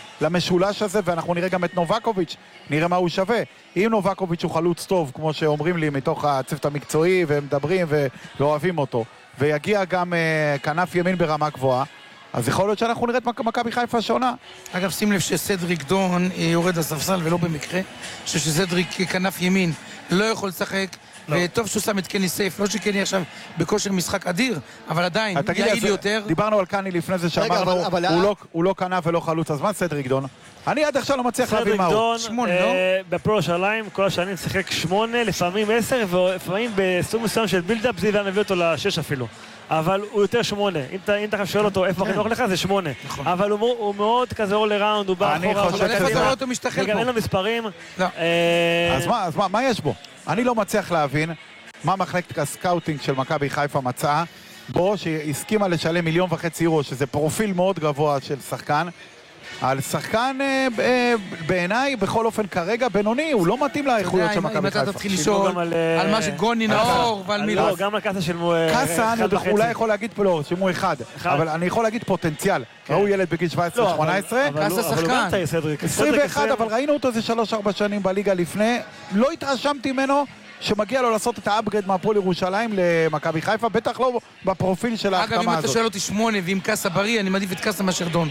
למשולש הזה, ואנחנו נראה גם את נובקוביץ', נראה מה הוא שווה. אם נובקוביץ' הוא חלוץ טוב, כמו שאומרים לי מתוך הצוות המקצועי, והם מדברים ואוהבים אותו, ויגיע גם כנף ימין ברמה גבוהה, אז יכול להיות שאנחנו נראה את מכבי חיפה שונה. אגב, שים לב שסדריק דון יורד לספסל ולא במקרה, שסדריק כנף ימין לא יכול לשחק, וטוב שהוא שם את קני סייף, לא שקני עכשיו בכושר משחק אדיר, אבל עדיין יעיל יותר. דיברנו על קני לפני זה שאמרנו, הוא לא כנף ולא חלוץ, אז מה סדריק דון? אני עד עכשיו לא מצליח להבין מה הוא. סדריק דון בפרו ירושלים, כל השנים שיחק 8, לפעמים 10, ולפעמים בסוג מסוים של בילדאפ זה היה מביא אותו ל6 אפילו. אבל הוא יותר 8. אם אתה שואל אותו איפה הכי נוח לך, זה 8. אבל הוא מאוד כזה all around, הוא בא אחורה. אבל איפה אתה רואה אותו משתחל פה? וגם אין לו מספרים. אז מה יש בו? אני לא מצליח להבין מה מחלקת הסקאוטינג של מכבי חיפה מצאה בו, שהסכימה לשלם 1.5 מיליון יורו, שזה פרופיל מאוד גבוה של שחקן. על שחקן בעיניי, בכל אופן כרגע בינוני, הוא לא מתאים לאיכויות של מכבי חיפה. אם אתה תתחיל לשאול על מה שגוני נאור ועל מי לא, גם על קאסה של קאסה, אני אולי יכול להגיד פה לא, שימו אחד, אבל אני יכול להגיד פוטנציאל. ראו ילד בגיל 17-18, קאסה שחקן 21, אבל ראינו אותו זה 3-4 שנים בליגה לפני, לא התרשמתי ממנו, שמגיע לו לעשות את האפגרד מהפועל ירושלים למכבי חיפה, בטח לא בפרופיל של ההחתמה הזאת. אגב, אם אתה שואל אותי 8 ועם קאסה בריא, אני מעדיף את קאסה מאשר דון.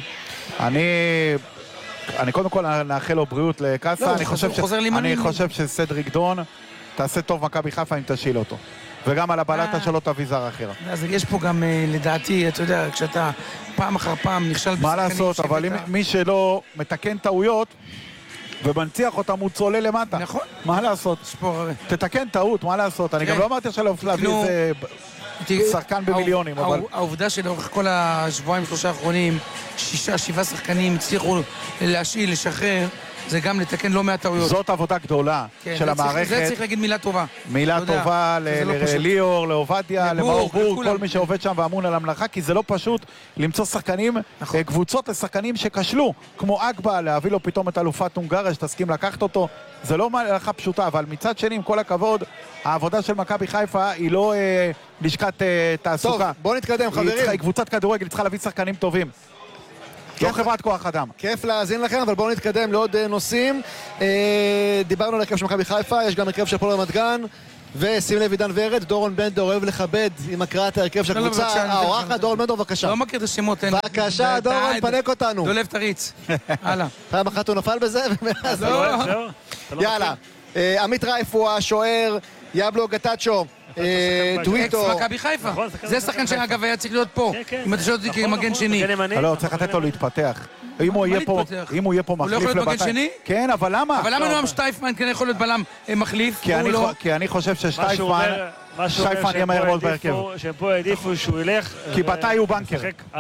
אני קודם כל נאחל לו בריאות לקאסה, אני חושב שסדריק דון תעשה טוב מכבי חיפה אם תשיל אותו. וגם על הבלטה שלו תביא זר אחר. אז יש פה גם, לדעתי, אתה יודע, כשאתה פעם אחר פעם נכשל מה לעשות, אבל מי שלא מתקן טעויות ומנציח אותם הוא צולל למטה. נכון. מה לעשות? תתקן טעות, מה לעשות? אני גם לא אמרתי עכשיו להביא איזה שחקן במיליונים, אבל... העובדה שלאורך כל השבועיים, 3 האחרונים, 6-7 שחקנים הצליחו להשאיל, לשחרר, זה גם לתקן לא מעט טעויות. זאת עבודה גדולה של המערכת. זה צריך להגיד מילה טובה. מילה טובה לליאור, לעובדיה, למאור בור, כל מי שעובד שם ואמון על המלאכה, כי זה לא פשוט למצוא שחקנים, קבוצות לשחקנים שכשלו, כמו אגבה, להביא לו פתאום את אלופת הונגריה, שתסכים לקחת אותו. זה לא מלאכה פשוטה, אבל מצד שני, עם כל הכבוד, העבודה של מכבי חיפה היא לא לשכת תעסוקה. טוב, בואו נתקדם, חברים. היא קבוצת כדורגל, צריכה להביא שחקנים טובים. לא חברת כוח אדם. כיף להאזין לכם, אבל בואו נתקדם לעוד נושאים. דיברנו על הרכב של מכבי חיפה, יש גם הרכב של הפועל רמת גן, ושים לב עידן ורד, דורון בנדור אוהב לכבד עם הקראת ההרכב של הקבוצה. האורחת, דורון בנדור, בבקשה. לא מכיר את השמות. בבקשה, דורון, פנק אותנו. דולב תריץ. הלאה. פעם אחת הוא נפל בזה, ומאז יאללה. עמית רייף הוא השוער, יבלו גטאצ'ו. אקס מכבי חיפה. זה שחקן שאגב היה צריך להיות פה. אם אתה שואל אותי כמגן שני. לא, צריך לתת לו להתפתח. אם הוא יהיה פה מחליף הוא לא יכול להיות מגן שני? כן, אבל למה? אבל למה נועם שטייפמן כן יכול להיות בלם מחליף? כי אני חושב ששטייפמן יהיה מהר מאוד בהרכב. שהם פה העדיפו שהוא ילך. כי מתי הוא בנקר.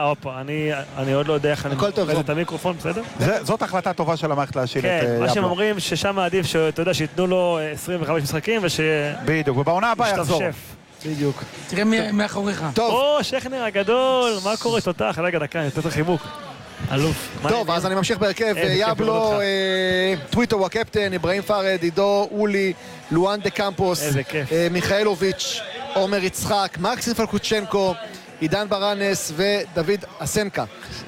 אני עוד לא יודע איך אני מפרט את המיקרופון, בסדר? זאת החלטה טובה של המערכת להשיל את יבלו. מה שהם אומרים ששם עדיף שאתה יודע שיתנו לו 25 משחקים בדיוק, ובעונה הבאה יחזור. בדיוק. תראה מאחוריך. או, שכנר הגדול, מה קורה תותח? רגע, דקה, נתת חיבוק. אלוף. טוב, אז אני ממשיך בהרכב. יבלו, טוויטו הוא הקפטן, אברהים פארד, עידו, אולי, לואן דה קמפוס, מיכאלוביץ', עומר יצחק, מקסים פלקוצ'נקו, עידן ברנס ודוד אסנקה.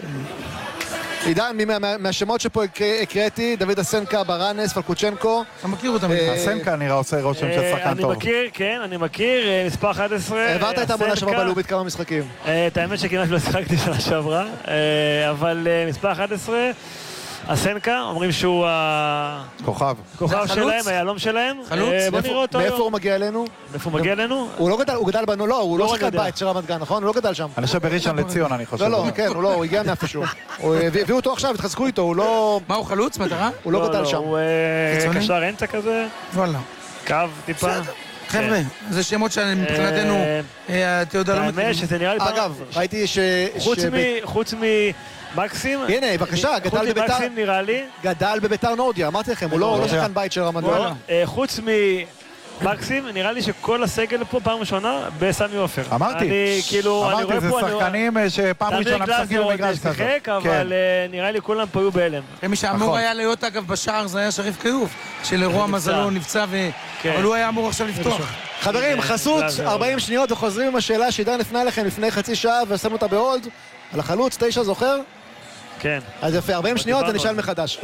עידן, מהשמות שפה הקראתי, דוד אסנקה, ברנס, פלקוצ'נקו. אתה מכיר אותם? אסנקה נראה עושה רושם של שחקן טוב. אני מכיר, כן, אני מכיר, מספר 11. העברת את העבודה שעברה בלאומית כמה משחקים. את האמת שכמעט לא שחקתי שנה שעברה, אבל מספר 11, אסנקה, אומרים שהוא הכוכב שלהם, היעלום שלהם. חלוץ? בוא נראה אותו. מאיפה הוא מגיע אלינו? מאיפה הוא מגיע אלינו? הוא גדל בנו, לא, הוא לא שחקן בית של רמת גן, נכון? הוא לא גדל שם. אני חושב בראשון לציון, אני חושב. לא, כן, הוא הגיע מאיפשהו. הביאו אותו עכשיו, התחזקו איתו, הוא לא... מה, הוא חלוץ? מטרה? הוא לא גדל שם. הוא קשר אמצע כזה. וואלה. קו טיפה. חבר'ה, זה שמות שמבחינתנו, אתה יודע, לא האמת שזה נראה לי... אגב, ראיתי חוץ מקסים, הנה, בבקשה, גדל בביתר, נראה לי. גדל בביתר נורדיה, אמרתי לכם, הוא לא שחקן בית של רמת גן. חוץ מקסים, נראה לי שכל הסגל פה פעם ראשונה בסמי עופר. אמרתי, זה שחקנים שפעם ראשונה משחקים במגרש כזה. אבל נראה לי כולם פה היו בהלם. מי שאמור היה להיות אגב בשער זה היה שריף קיוף, שלרוע מזלו נפצע, אבל הוא היה אמור עכשיו לפתוח. חברים, חסות, 40 שניות וחוזרים עם השאלה שעידן הפנה לכם לפני חצי שעה ושמנו אותה בהולד. על החלוץ, 9 זוכר? כן. אז יפה, 40 שניות ונשאל מחדש.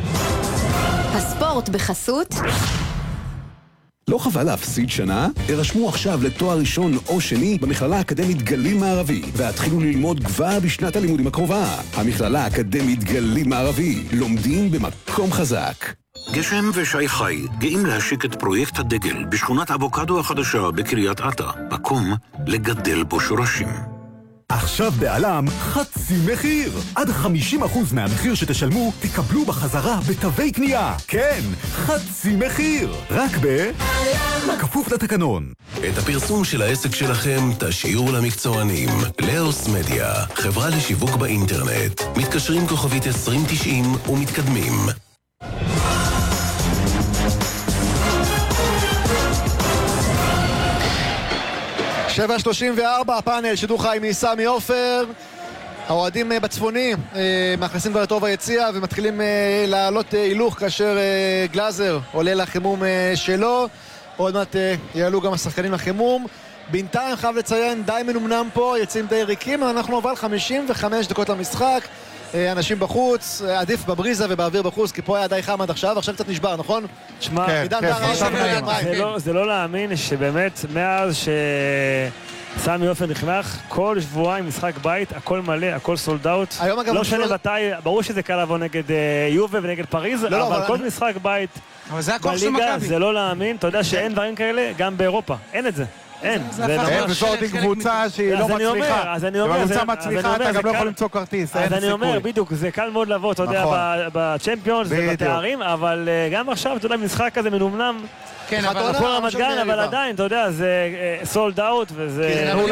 הספורט בחסות. לא חבל להפסיד שנה? הרשמו עכשיו לתואר ראשון או שני במכללה האקדמית גליל מערבי והתחילו ללמוד כבר בשנת הלימודים הקרובה. המכללה האקדמית גליל מערבי, לומדים במקום חזק. גשם ושי חי גאים להשיק את פרויקט הדגל בשכונת אבוקדו החדשה בקריית אתא, מקום לגדל בו שורשים. עכשיו בעלם חצי מחיר. עד 50% מהמחיר שתשלמו תקבלו בחזרה בתווי קנייה. כן, חצי מחיר. רק כפוף לתקנון. את הפרסום של העסק שלכם תשאירו למקצוענים. לאוס מדיה, חברה לשיווק באינטרנט. מתקשרים כוכבית 2090 ומתקדמים. 7:34, הפאנל, שידור חי מסמי עופר. האוהדים בצפוני מאכלסים כבר לטוב היציע ומתחילים לעלות הילוך כאשר גלאזר עולה לחימום שלו. עוד מעט יעלו גם השחקנים לחימום. בינתיים חייב לציין, די מנומנם פה, יצאים די ריקים, אנחנו עובר 55 דקות למשחק. אנשים בחוץ, עדיף בבריזה ובאוויר בחוץ, כי פה היה די חם עד עכשיו קצת נשבר, נכון? תשמע, זה לא להאמין שבאמת מאז סמי עופר נכנח, כל שבועיים משחק בית, הכל מלא, הכל סולד אאוט. לא משנה מתי, ברור שזה קל לבוא נגד יובה ונגד פריז, אבל כל משחק בית בליגה זה לא להאמין. אתה יודע שאין דברים כאלה גם באירופה, אין את זה. אין. וזאת עם קבוצה שהיא לא מצליחה. קבוצה מצליחה, אתה גם לא יכול למצוא כרטיס, אין סיכוי. אז אני אומר, בדיוק, זה קל מאוד לבוא, אתה יודע, בצ'מפיונס ובתארים, אבל גם עכשיו, אתה יודע, משחק כזה מנומנם, כן, אבל הפועל רמת גן, אבל עדיין, אתה יודע, זה סולד אאוט, וזה... אם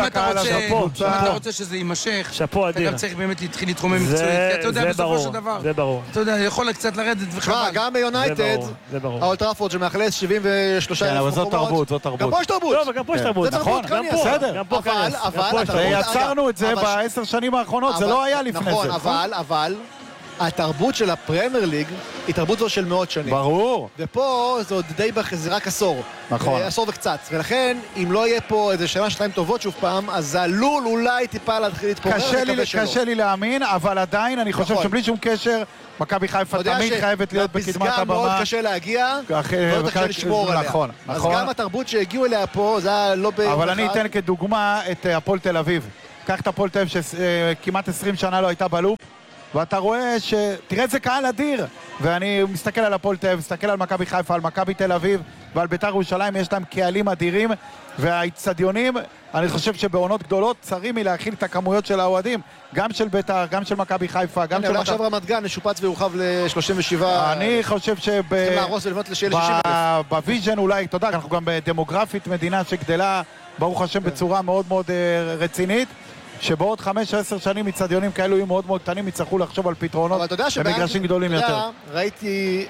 אתה רוצה שזה יימשך, שפו אדיר. אתה גם צריך באמת להתחיל לתרומם מקצועית, כי אתה יודע, בסופו של דבר. זה ברור. אתה יודע, יכול קצת לרדת וחבל. גם ביונייטד, האולט טראפורד שמאכלס 73,000 אבל זאת תרבות, זאת תרבות. גם פה יש תרבות. לא, אבל גם פה יש תרבות. נכון, בסדר. אבל יצרנו את זה ב10 שנים האחרונות, זה לא היה לפני זה. נכון, אבל התרבות של הפרמייר ליג היא תרבות זו של מאות שנים. ברור. ופה זה עוד די זה רק עשור. נכון. עשור וקצת. ולכן, אם לא יהיה פה איזה שנה, שתיים טובות שוב פעם, אז זה עלול אולי טיפה להתחיל להתפורר. קשה לי להאמין, אבל עדיין אני חושב שבלי שום קשר, מכבי חיפה תמיד חייבת להיות בקדמת הבמה. בפסגה מאוד קשה להגיע, מאוד קשה לשמור עליה. נכון. אז גם התרבות שהגיעו אליה פה, זה היה לא באחד. אבל אני אתן כדוגמה את הפועל תל אביב. קח את הפועל תל אביב שכמעט 20 שנה לא הייתה בלופ. ואתה רואה תראה איזה קהל אדיר, ואני מסתכל על הפועל תל אביב, מסתכל על מכבי חיפה, על מכבי תל אביב ועל בית"ר ירושלים, יש להם קהלים אדירים, והאצטדיונים, אני חושב שבעונות גדולות צרים מלהכיל את הכמויות של האוהדים, גם של בית"ר, גם של מכבי חיפה, גם של... עכשיו רמת גן נשופץ ויורחב ל-37... אני חושב צריכים להרוס ולבנות ל-60,000. בוויז'ן אולי, אתה יודע, אנחנו גם דמוגרפית מדינה שגדלה, ברוך השם, בצורה מאוד מאוד רצינית, שבעוד 5-10 שנים אצטדיונים כאלו יהיו מאוד מאוד קטנים, יצטרכו לחשוב על פתרונות במגרשים גדולים יותר. ראיתי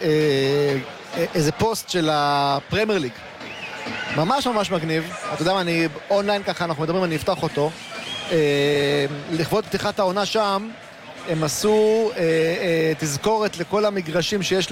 איזה פוסט של הפרמייר ליג, ממש ממש מגניב. אתה יודע מה, אני אונליין ככה, אנחנו מדברים, אני אפתח אותו. לכבוד פתיחת העונה שם, הם עשו תזכורת לכל המגרשים שיש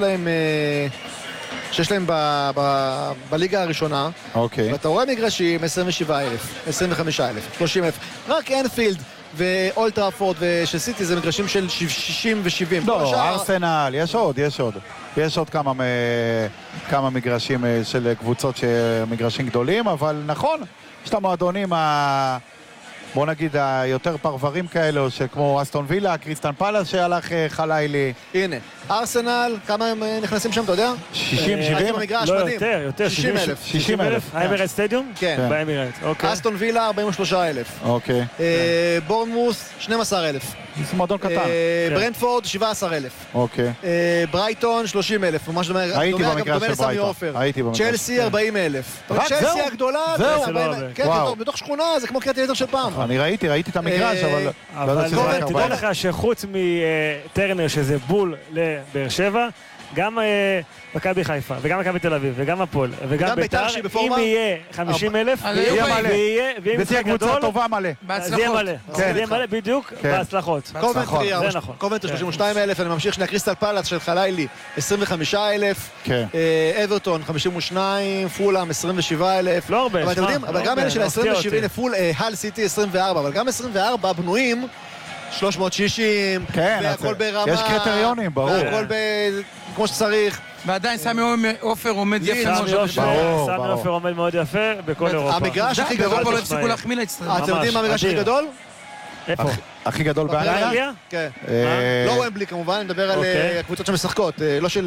להם בליגה הראשונה. אוקיי. ואתה רואה מגרשים 27,000, 25,000, 30,000. רק אנפילד ואולט טראפורד ושסיטי זה מגרשים של 60 ו-70. לא, ארסנל, יש עוד כמה מגרשים של קבוצות שמגרשים גדולים, אבל נכון, יש את המועדונים בוא נגיד היותר פרברים כאלו, שכמו אסטון וילה, קריסטל פלאס שהלך חלילי. הנה, ארסנל, כמה הם נכנסים שם, אתה יודע? 60, 70? לא, יותר, 60,000. 60,000. האמירייט סטדיום? כן. באמירייט, אוקיי. אסטון וילה, 43,000. אוקיי. בורנמוס, 12,000. זה מועדון קטן. ברנטפורד, 17,000. אוקיי. ברייטון, 30,000. ממש הייתי במגרש של ברייטון. צ'לסי, 40,000. צ'לסי הגדולה, בתוך שכונה, זה כמו קריית אליעזר של פעם. אני ראיתי את המגרש, אבל... תדע לך שחוץ מטרנר שזה בול לבאר שבע, גם מכבי חיפה, וגם מכבי תל אביב, וגם הפועל, וגם בית"ר, אם יהיה 50,000, ואם ותהיה קבוצה טובה מלא. זה יהיה מלא. זה יהיה מלא בדיוק בהצלחות. קובנטרי 32,000, אני ממשיך שנייה, קריסטל פלאס של חלילי 25,000, אברטון 52, פולאם 27,000. לא הרבה. אבל גם אלה של ה-27,000, הל סיטי 24, אבל גם 24 בנויים 360, והכל ברמה, יש קריטריונים, ברור. והכל כמו שצריך. ועדיין סמי עופר עומד יפה. סמי עופר עומד מאוד יפה בכל אירופה. המגרש הכי גדול... לא הפסיקו להחמיא לאצטדיון. אתם יודעים מה המגרש הכי גדול? איפה? הכי גדול באנגליה? כן. לא ומבלי כמובן, אני מדבר על הקבוצות שמשחקות, לא של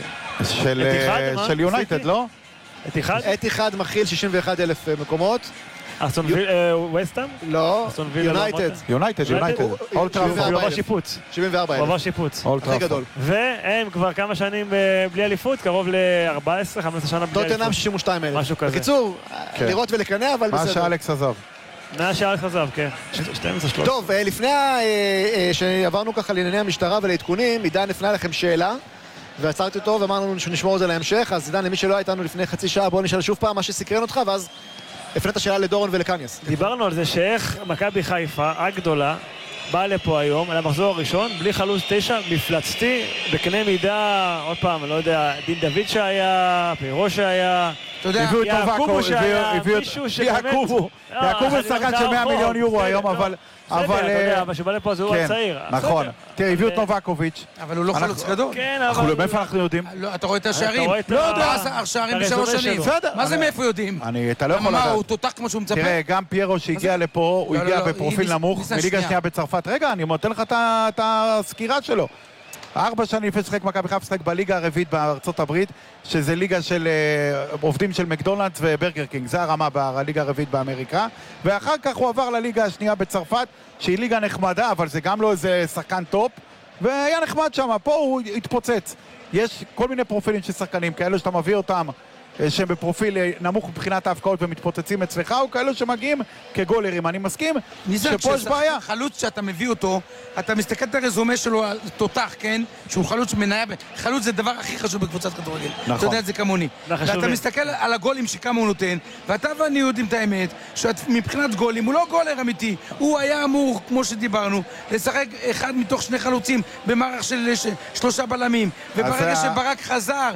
יונייטד, לא? אתיחאד מכיל 61,000 מקומות. אסטון ווסטהאם? לא, יונייטד. אולט טראפורד. הוא עבר שיפוץ. 74,000. הוא עבר שיפוץ. הכי גדול. והם כבר כמה שנים בלי אליפות, קרוב ל-14-15 שנה בלי אליפות. טוטנהאם 62,000. משהו כזה. בקיצור, לראות ולקנא, אבל בסדר. מה שאלכס עזב. שאלכס עזב, כן. 12-13. טוב, לפני שעברנו ככה לענייני המשטרה ולעדכונים, עידן הפנה לכם שאלה. ועצרתי אותו ואמרנו שנשמור את זה להמשך, אז עידן, למי שלא הייתנו לפני חצי שעה, בואו נשאל שוב פעם מה שסקרן אותך, ואז הפנית שאלה לדורון ולקניאס. דיברנו על זה שאיך מכבי חיפה הגדולה באה לפה היום, על המחזור הראשון, בלי חלוץ 9, מפלצתי, בקנה מידה, עוד פעם, אני לא יודע, דין דוד שהיה, פירו שהיה, הביאו את נובקו, יעקובו שחקן של 100 מיליון יורו היום, אבל... אבל שבא לפה זה הוא הצעיר. נכון. תראה, הביאו את נובקוביץ'. אבל הוא לא חלוץ גדול. מאיפה אנחנו יודעים? אתה רואה את השערים? לא יודע. השערים בשלוש שנים. מה זה מאיפה יודעים? אתה לא יכול לדעת. מה, הוא תותח כמו שהוא מצפה? תראה, גם פיירו שהגיע לפה, הוא הגיע בפרופיל נמוך, מליגה שנייה בצרפת. רגע, אני נותן לך את הסקירה שלו. 4 שנים לפני שחק מכבי חיפה, שחק בליגה הרביעית בארצות הברית, שזה ליגה של עובדים של מקדונלדס וברגר קינג, זה הרמה בליגה הרביעית באמריקה, ואחר כך הוא עבר לליגה השנייה בצרפת, שהיא ליגה נחמדה, אבל זה גם לא איזה שחקן טופ, והיה נחמד שם, פה הוא התפוצץ. יש כל מיני פרופילים של שחקנים, כאלה שאתה מביא אותם, שהם בפרופיל נמוך מבחינת ההפקעות ומתפוצצים אצלך, או כאלו שמגיעים כגולרים. אני מסכים שפה יש בעיה. חלוץ שאתה מביא אותו, אתה מסתכל את הרזומה שלו על תותח, כן? שהוא חלוץ מניה, חלוץ זה הדבר הכי חשוב בקבוצת כדורגל. נכון. אתה יודע את זה כמוני. ואתה מסתכל על הגולים שכמה הוא נותן, ואתה ואני יודעים את האמת, שמבחינת גולים הוא לא גולר אמיתי. הוא היה אמור, כמו שדיברנו, לשחק אחד מתוך 2 חלוצים במערך של 3 בלמים. וברגע שברק חזר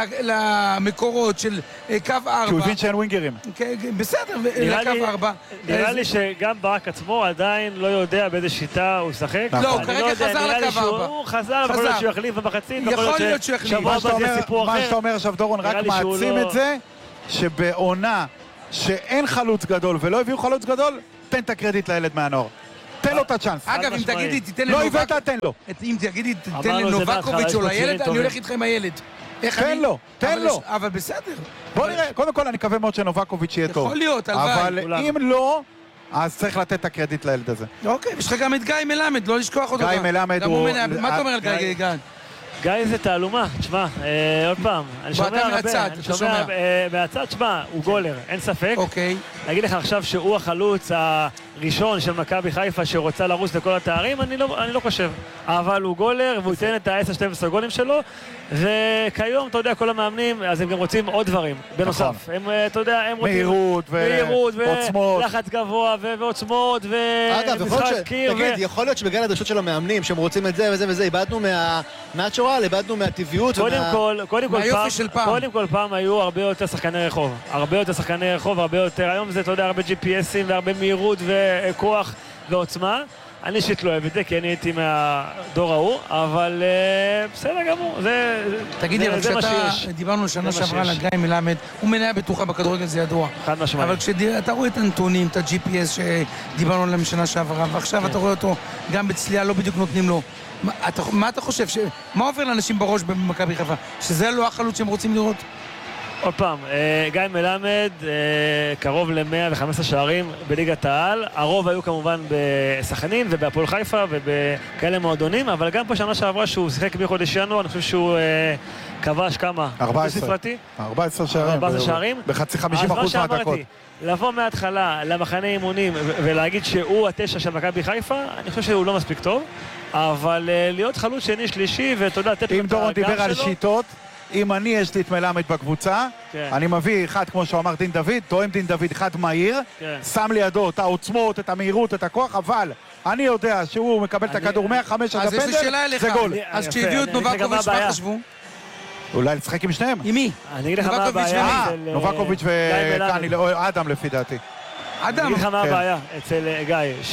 למקורות של קו 4. כי הוא הבין שאין ווינגרים. בסדר, לקו 4. נראה לי שגם ברק עצמו עדיין לא יודע באיזה שיטה הוא שחק. לא, הוא כרגע חזר לקו 4. הוא חזר, יכול להיות שהוא יחליף במחצית. יכול להיות שהוא יחליף. שבוע הבא זה סיפור אחר. מה שאתה אומר עכשיו דורון, רק מעצים את זה, שבעונה שאין חלוץ גדול ולא הביאו חלוץ גדול, תן את הקרדיט לילד מהנוער. תן לו את הצ'אנס. אגב, אם תגידי, תיתן לא הבאת, תן לו. אם תגידי, תיתן לנובקוביץ' או לילד, אני הולך איתך עם הילד. תן לו, תן לו. אבל בסדר. בוא נראה, קודם כל אני מקווה מאוד שנובקוביץ' יהיה טוב. יכול להיות, הלוואי. אבל אם לא, אז צריך לתת את הקרדיט לילד הזה. אוקיי, יש לך גם את גיא מלמד, לא לשכוח אותו. גיא מלמד הוא... מה אתה אומר על גיא? גיא זה תעלומה, תשמע, עוד פעם, אני שומע הרבה, אני שומע מהצד, תשמע, הוא גולר, אין ספק. אוקיי. להגיד לך עכשיו שהוא החלוץ הראשון של מכבי חיפה שרוצה לרוץ לכל התארים, אני לא חושב. אבל הוא גולר, והוא ייתן את ה-10-12 גולים שלו, וכיום, אתה יודע, כל המאמנים, אז הם גם רוצים עוד דברים, בנוסף. הם, אתה יודע, הם רוצים... מהירות ועוצמות. לחץ גבוה ועוצמות, ומשחק קיר. תגיד, יכול להיות שבגלל הדרישות של המאמנים, שהם רוצים את זה וזה וזה, איבדנו מהצ'ורל, איבדנו מהטבעיות. קודם כל פעם היו הרבה יותר שחקני רחוב. הרבה יותר, היום זה, אתה יודע, הרבה GPSים והרבה מהירות וכוח ועוצמה. אני אישית לא אוהב את זה, כי אני הייתי מהדור ההוא, אבל בסדר גמור, זה מה שיש. תגידי, אבל כשאתה דיברנו שנה שעברה על גיא מלמד, הוא מניה בטוחה בכדורגל, זה ידוע. חד משמעית. אבל כשאתה רואה את הנתונים, את ה-GPS שדיברנו עליהם שנה שעברה, ועכשיו אתה רואה אותו גם בצלייה, לא בדיוק נותנים לו. מה אתה חושב? מה עובר לאנשים בראש במכבי חיפה? שזה לא החלוץ שהם רוצים לראות? עוד פעם, גיא מלמד, קרוב ל-115 שערים בליגת העל. הרוב היו כמובן בסכנין ובהפועל חיפה ובכאלה מועדונים, אבל גם פה שנה שעברה שהוא שיחק בחודש ינואר, אני חושב שהוא כבש כמה? 14 שערים. בחצי 50% מהדקות. לבוא מההתחלה למחנה אימונים ולהגיד שהוא התשע של מכבי חיפה, אני חושב שהוא לא מספיק טוב, אבל להיות חלוץ שני, שלישי, ואתה יודע, אם דורון דיבר על שיטות, אם אני יש לי את מלמד בקבוצה, אני מביא אחד, כמו שהוא אמר, דין דוד, תואם דין דוד, אחד מהיר, שם לידו את העוצמות, את המהירות, את הכוח, אבל אני יודע שהוא מקבל את הכדור 105 עד הפנדל, זה גול. אז כשהביאו את נובקוביץ' מה חשבו? אולי לשחק עם שניהם. עם מי? אני אגיד לך מה הבעיה. נובקוביץ' וקני, אדם לפי דעתי. אני אגיד לך מה הבעיה אצל גיא,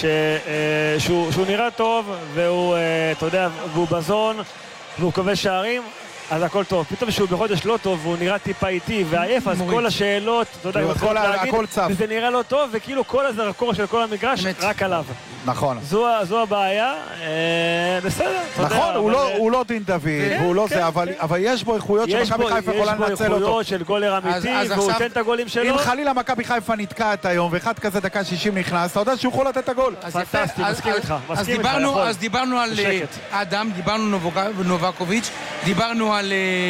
שהוא נראה טוב, והוא, אתה יודע, והוא בזון, והוא כובש שערים, אז הכל טוב. פתאום שהוא בחודש לא טוב, והוא נראה טיפה איטי ועייף, אז כל השאלות, אתה יודע, הכל צף. וזה נראה לא טוב, וכאילו כל הזרקור של כל המגרש רק עליו. נכון. זו הבעיה, בסדר. נכון, הוא לא דין דוד, והוא לא זה, אבל יש בו איכויות שמכבי חיפה יכולה לנצל אותו. יש בו איכויות של גולר אמיתי, והוא ייתן את הגולים שלו. אם חלילה מכבי חיפה נתקעת היום, ואחד כזה דקה 60 נכנס, אתה יודע שהוא יכול לתת את הגול. פנטסטי, מסכים איתך. אז דיברנו על אדם, דיברנו נובקוביץ', דיברנו על...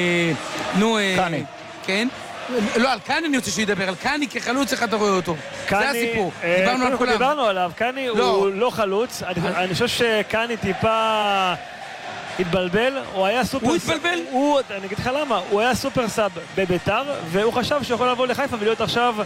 קני. כן? לא, על קני אני רוצה שידבר, על קני כחלוץ איך אתה רואה אותו. זה הסיפור. דיברנו עליו, קני הוא לא חלוץ, אני חושב שקני טיפה התבלבל, הוא היה סופר... הוא התבלבל? אני אגיד לך למה, הוא היה סופר סאב בביתר, והוא חשב שהוא יכול לבוא לחיפה ולהיות עכשיו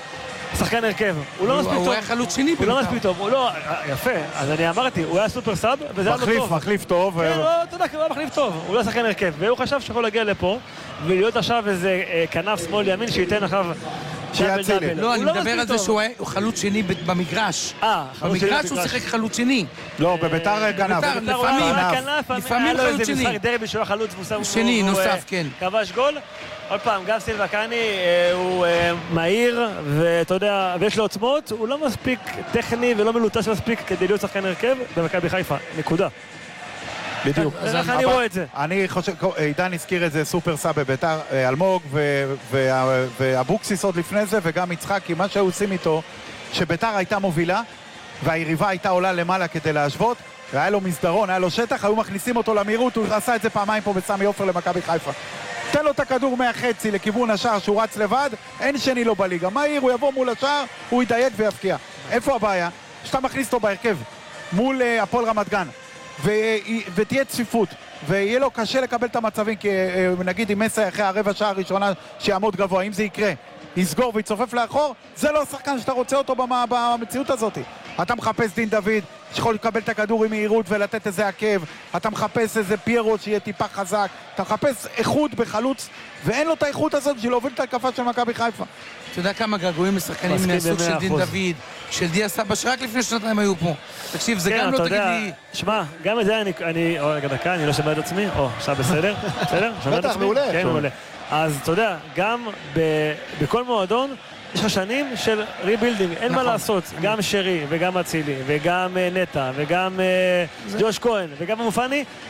שחקן הרכב. הוא לא מספיק טוב. הוא היה חלוץ שני הוא לא מספיק טוב. הוא לא... יפה. אז אני אמרתי, הוא היה סופר סאב, וזה היה לו טוב. מחליף טוב. כן, אתה יודע, הוא היה מחליף טוב. הוא לא שחקן הרכב. והוא חשב שיכול להגיע לפה, ולהיות עכשיו איזה כנף שמאל ימין שייתן עכשיו... לא, אני מדבר על זה שהוא חלוץ שני במגרש. במגרש הוא שיחק חלוץ שני. לא, בביתר כנף. לפעמים חלוץ שני. משחק דרבי שהוא חלוץ שני, נוסף, כן. כבש גול. עוד פעם, גם סילבה קאני הוא מהיר, ואתה יודע, ויש לו עוצמות, הוא לא מספיק טכני ולא מלוטש מספיק כדי להיות שחקן הרכב במכבי חיפה. נקודה. בדיוק. איך אני רואה את זה? אני חושב, עידן הזכיר את זה סופר סאב בביתר, אלמוג ואבוקסיס עוד לפני זה, וגם יצחק, כי מה שהיו עושים איתו, שביתר הייתה מובילה, והיריבה הייתה עולה למעלה כדי להשוות, והיה לו מסדרון, היה לו שטח, היו מכניסים אותו למהירות, הוא עשה את זה פעמיים פה בסמי עופר למכבי חיפה. תן לו את הכדור מהחצי לכיוון השער שהוא רץ לבד, אין שני לו בליגה. מהיר, הוא יבוא מול השער, הוא ידייק ויפקיע. איפה הבעיה? שאתה מכניס אותו בהרכב, מול הפועל רמת גן. ותהיה צפיפות, ויהיה לו קשה לקבל את המצבים, כי נגיד עם מסי אחרי הרבע שעה הראשונה שיעמוד גבוה, אם זה יקרה, יסגור ויצופף לאחור, זה לא השחקן שאתה רוצה אותו במציאות הזאת. אתה מחפש דין דוד שיכול לקבל את הכדור עם מהירות ולתת איזה עקב, אתה מחפש איזה פיירו שיהיה טיפה חזק, אתה מחפש איכות בחלוץ, ואין לו את האיכות הזאת בשביל להוביל את ההתקפה של מכבי חיפה. אתה יודע כמה געגועים לשחקנים מהסוג של דין דוד, של דיה סבא, שרק לפני שנתיים היו פה. תקשיב, זה גם לא תגיד לי... שמע, גם את זה אני... רגע דקה, אני לא שומע את עצמי. עכשיו בסדר? בסדר? בטח, מעולה. כן, מעולה. אז אתה יודע, גם בכל מועדון יש לך שנים של ריבילדינג, אין מה לעשות. גם שרי וגם אצילי וגם נטע וגם ג'וש כהן וגם מופני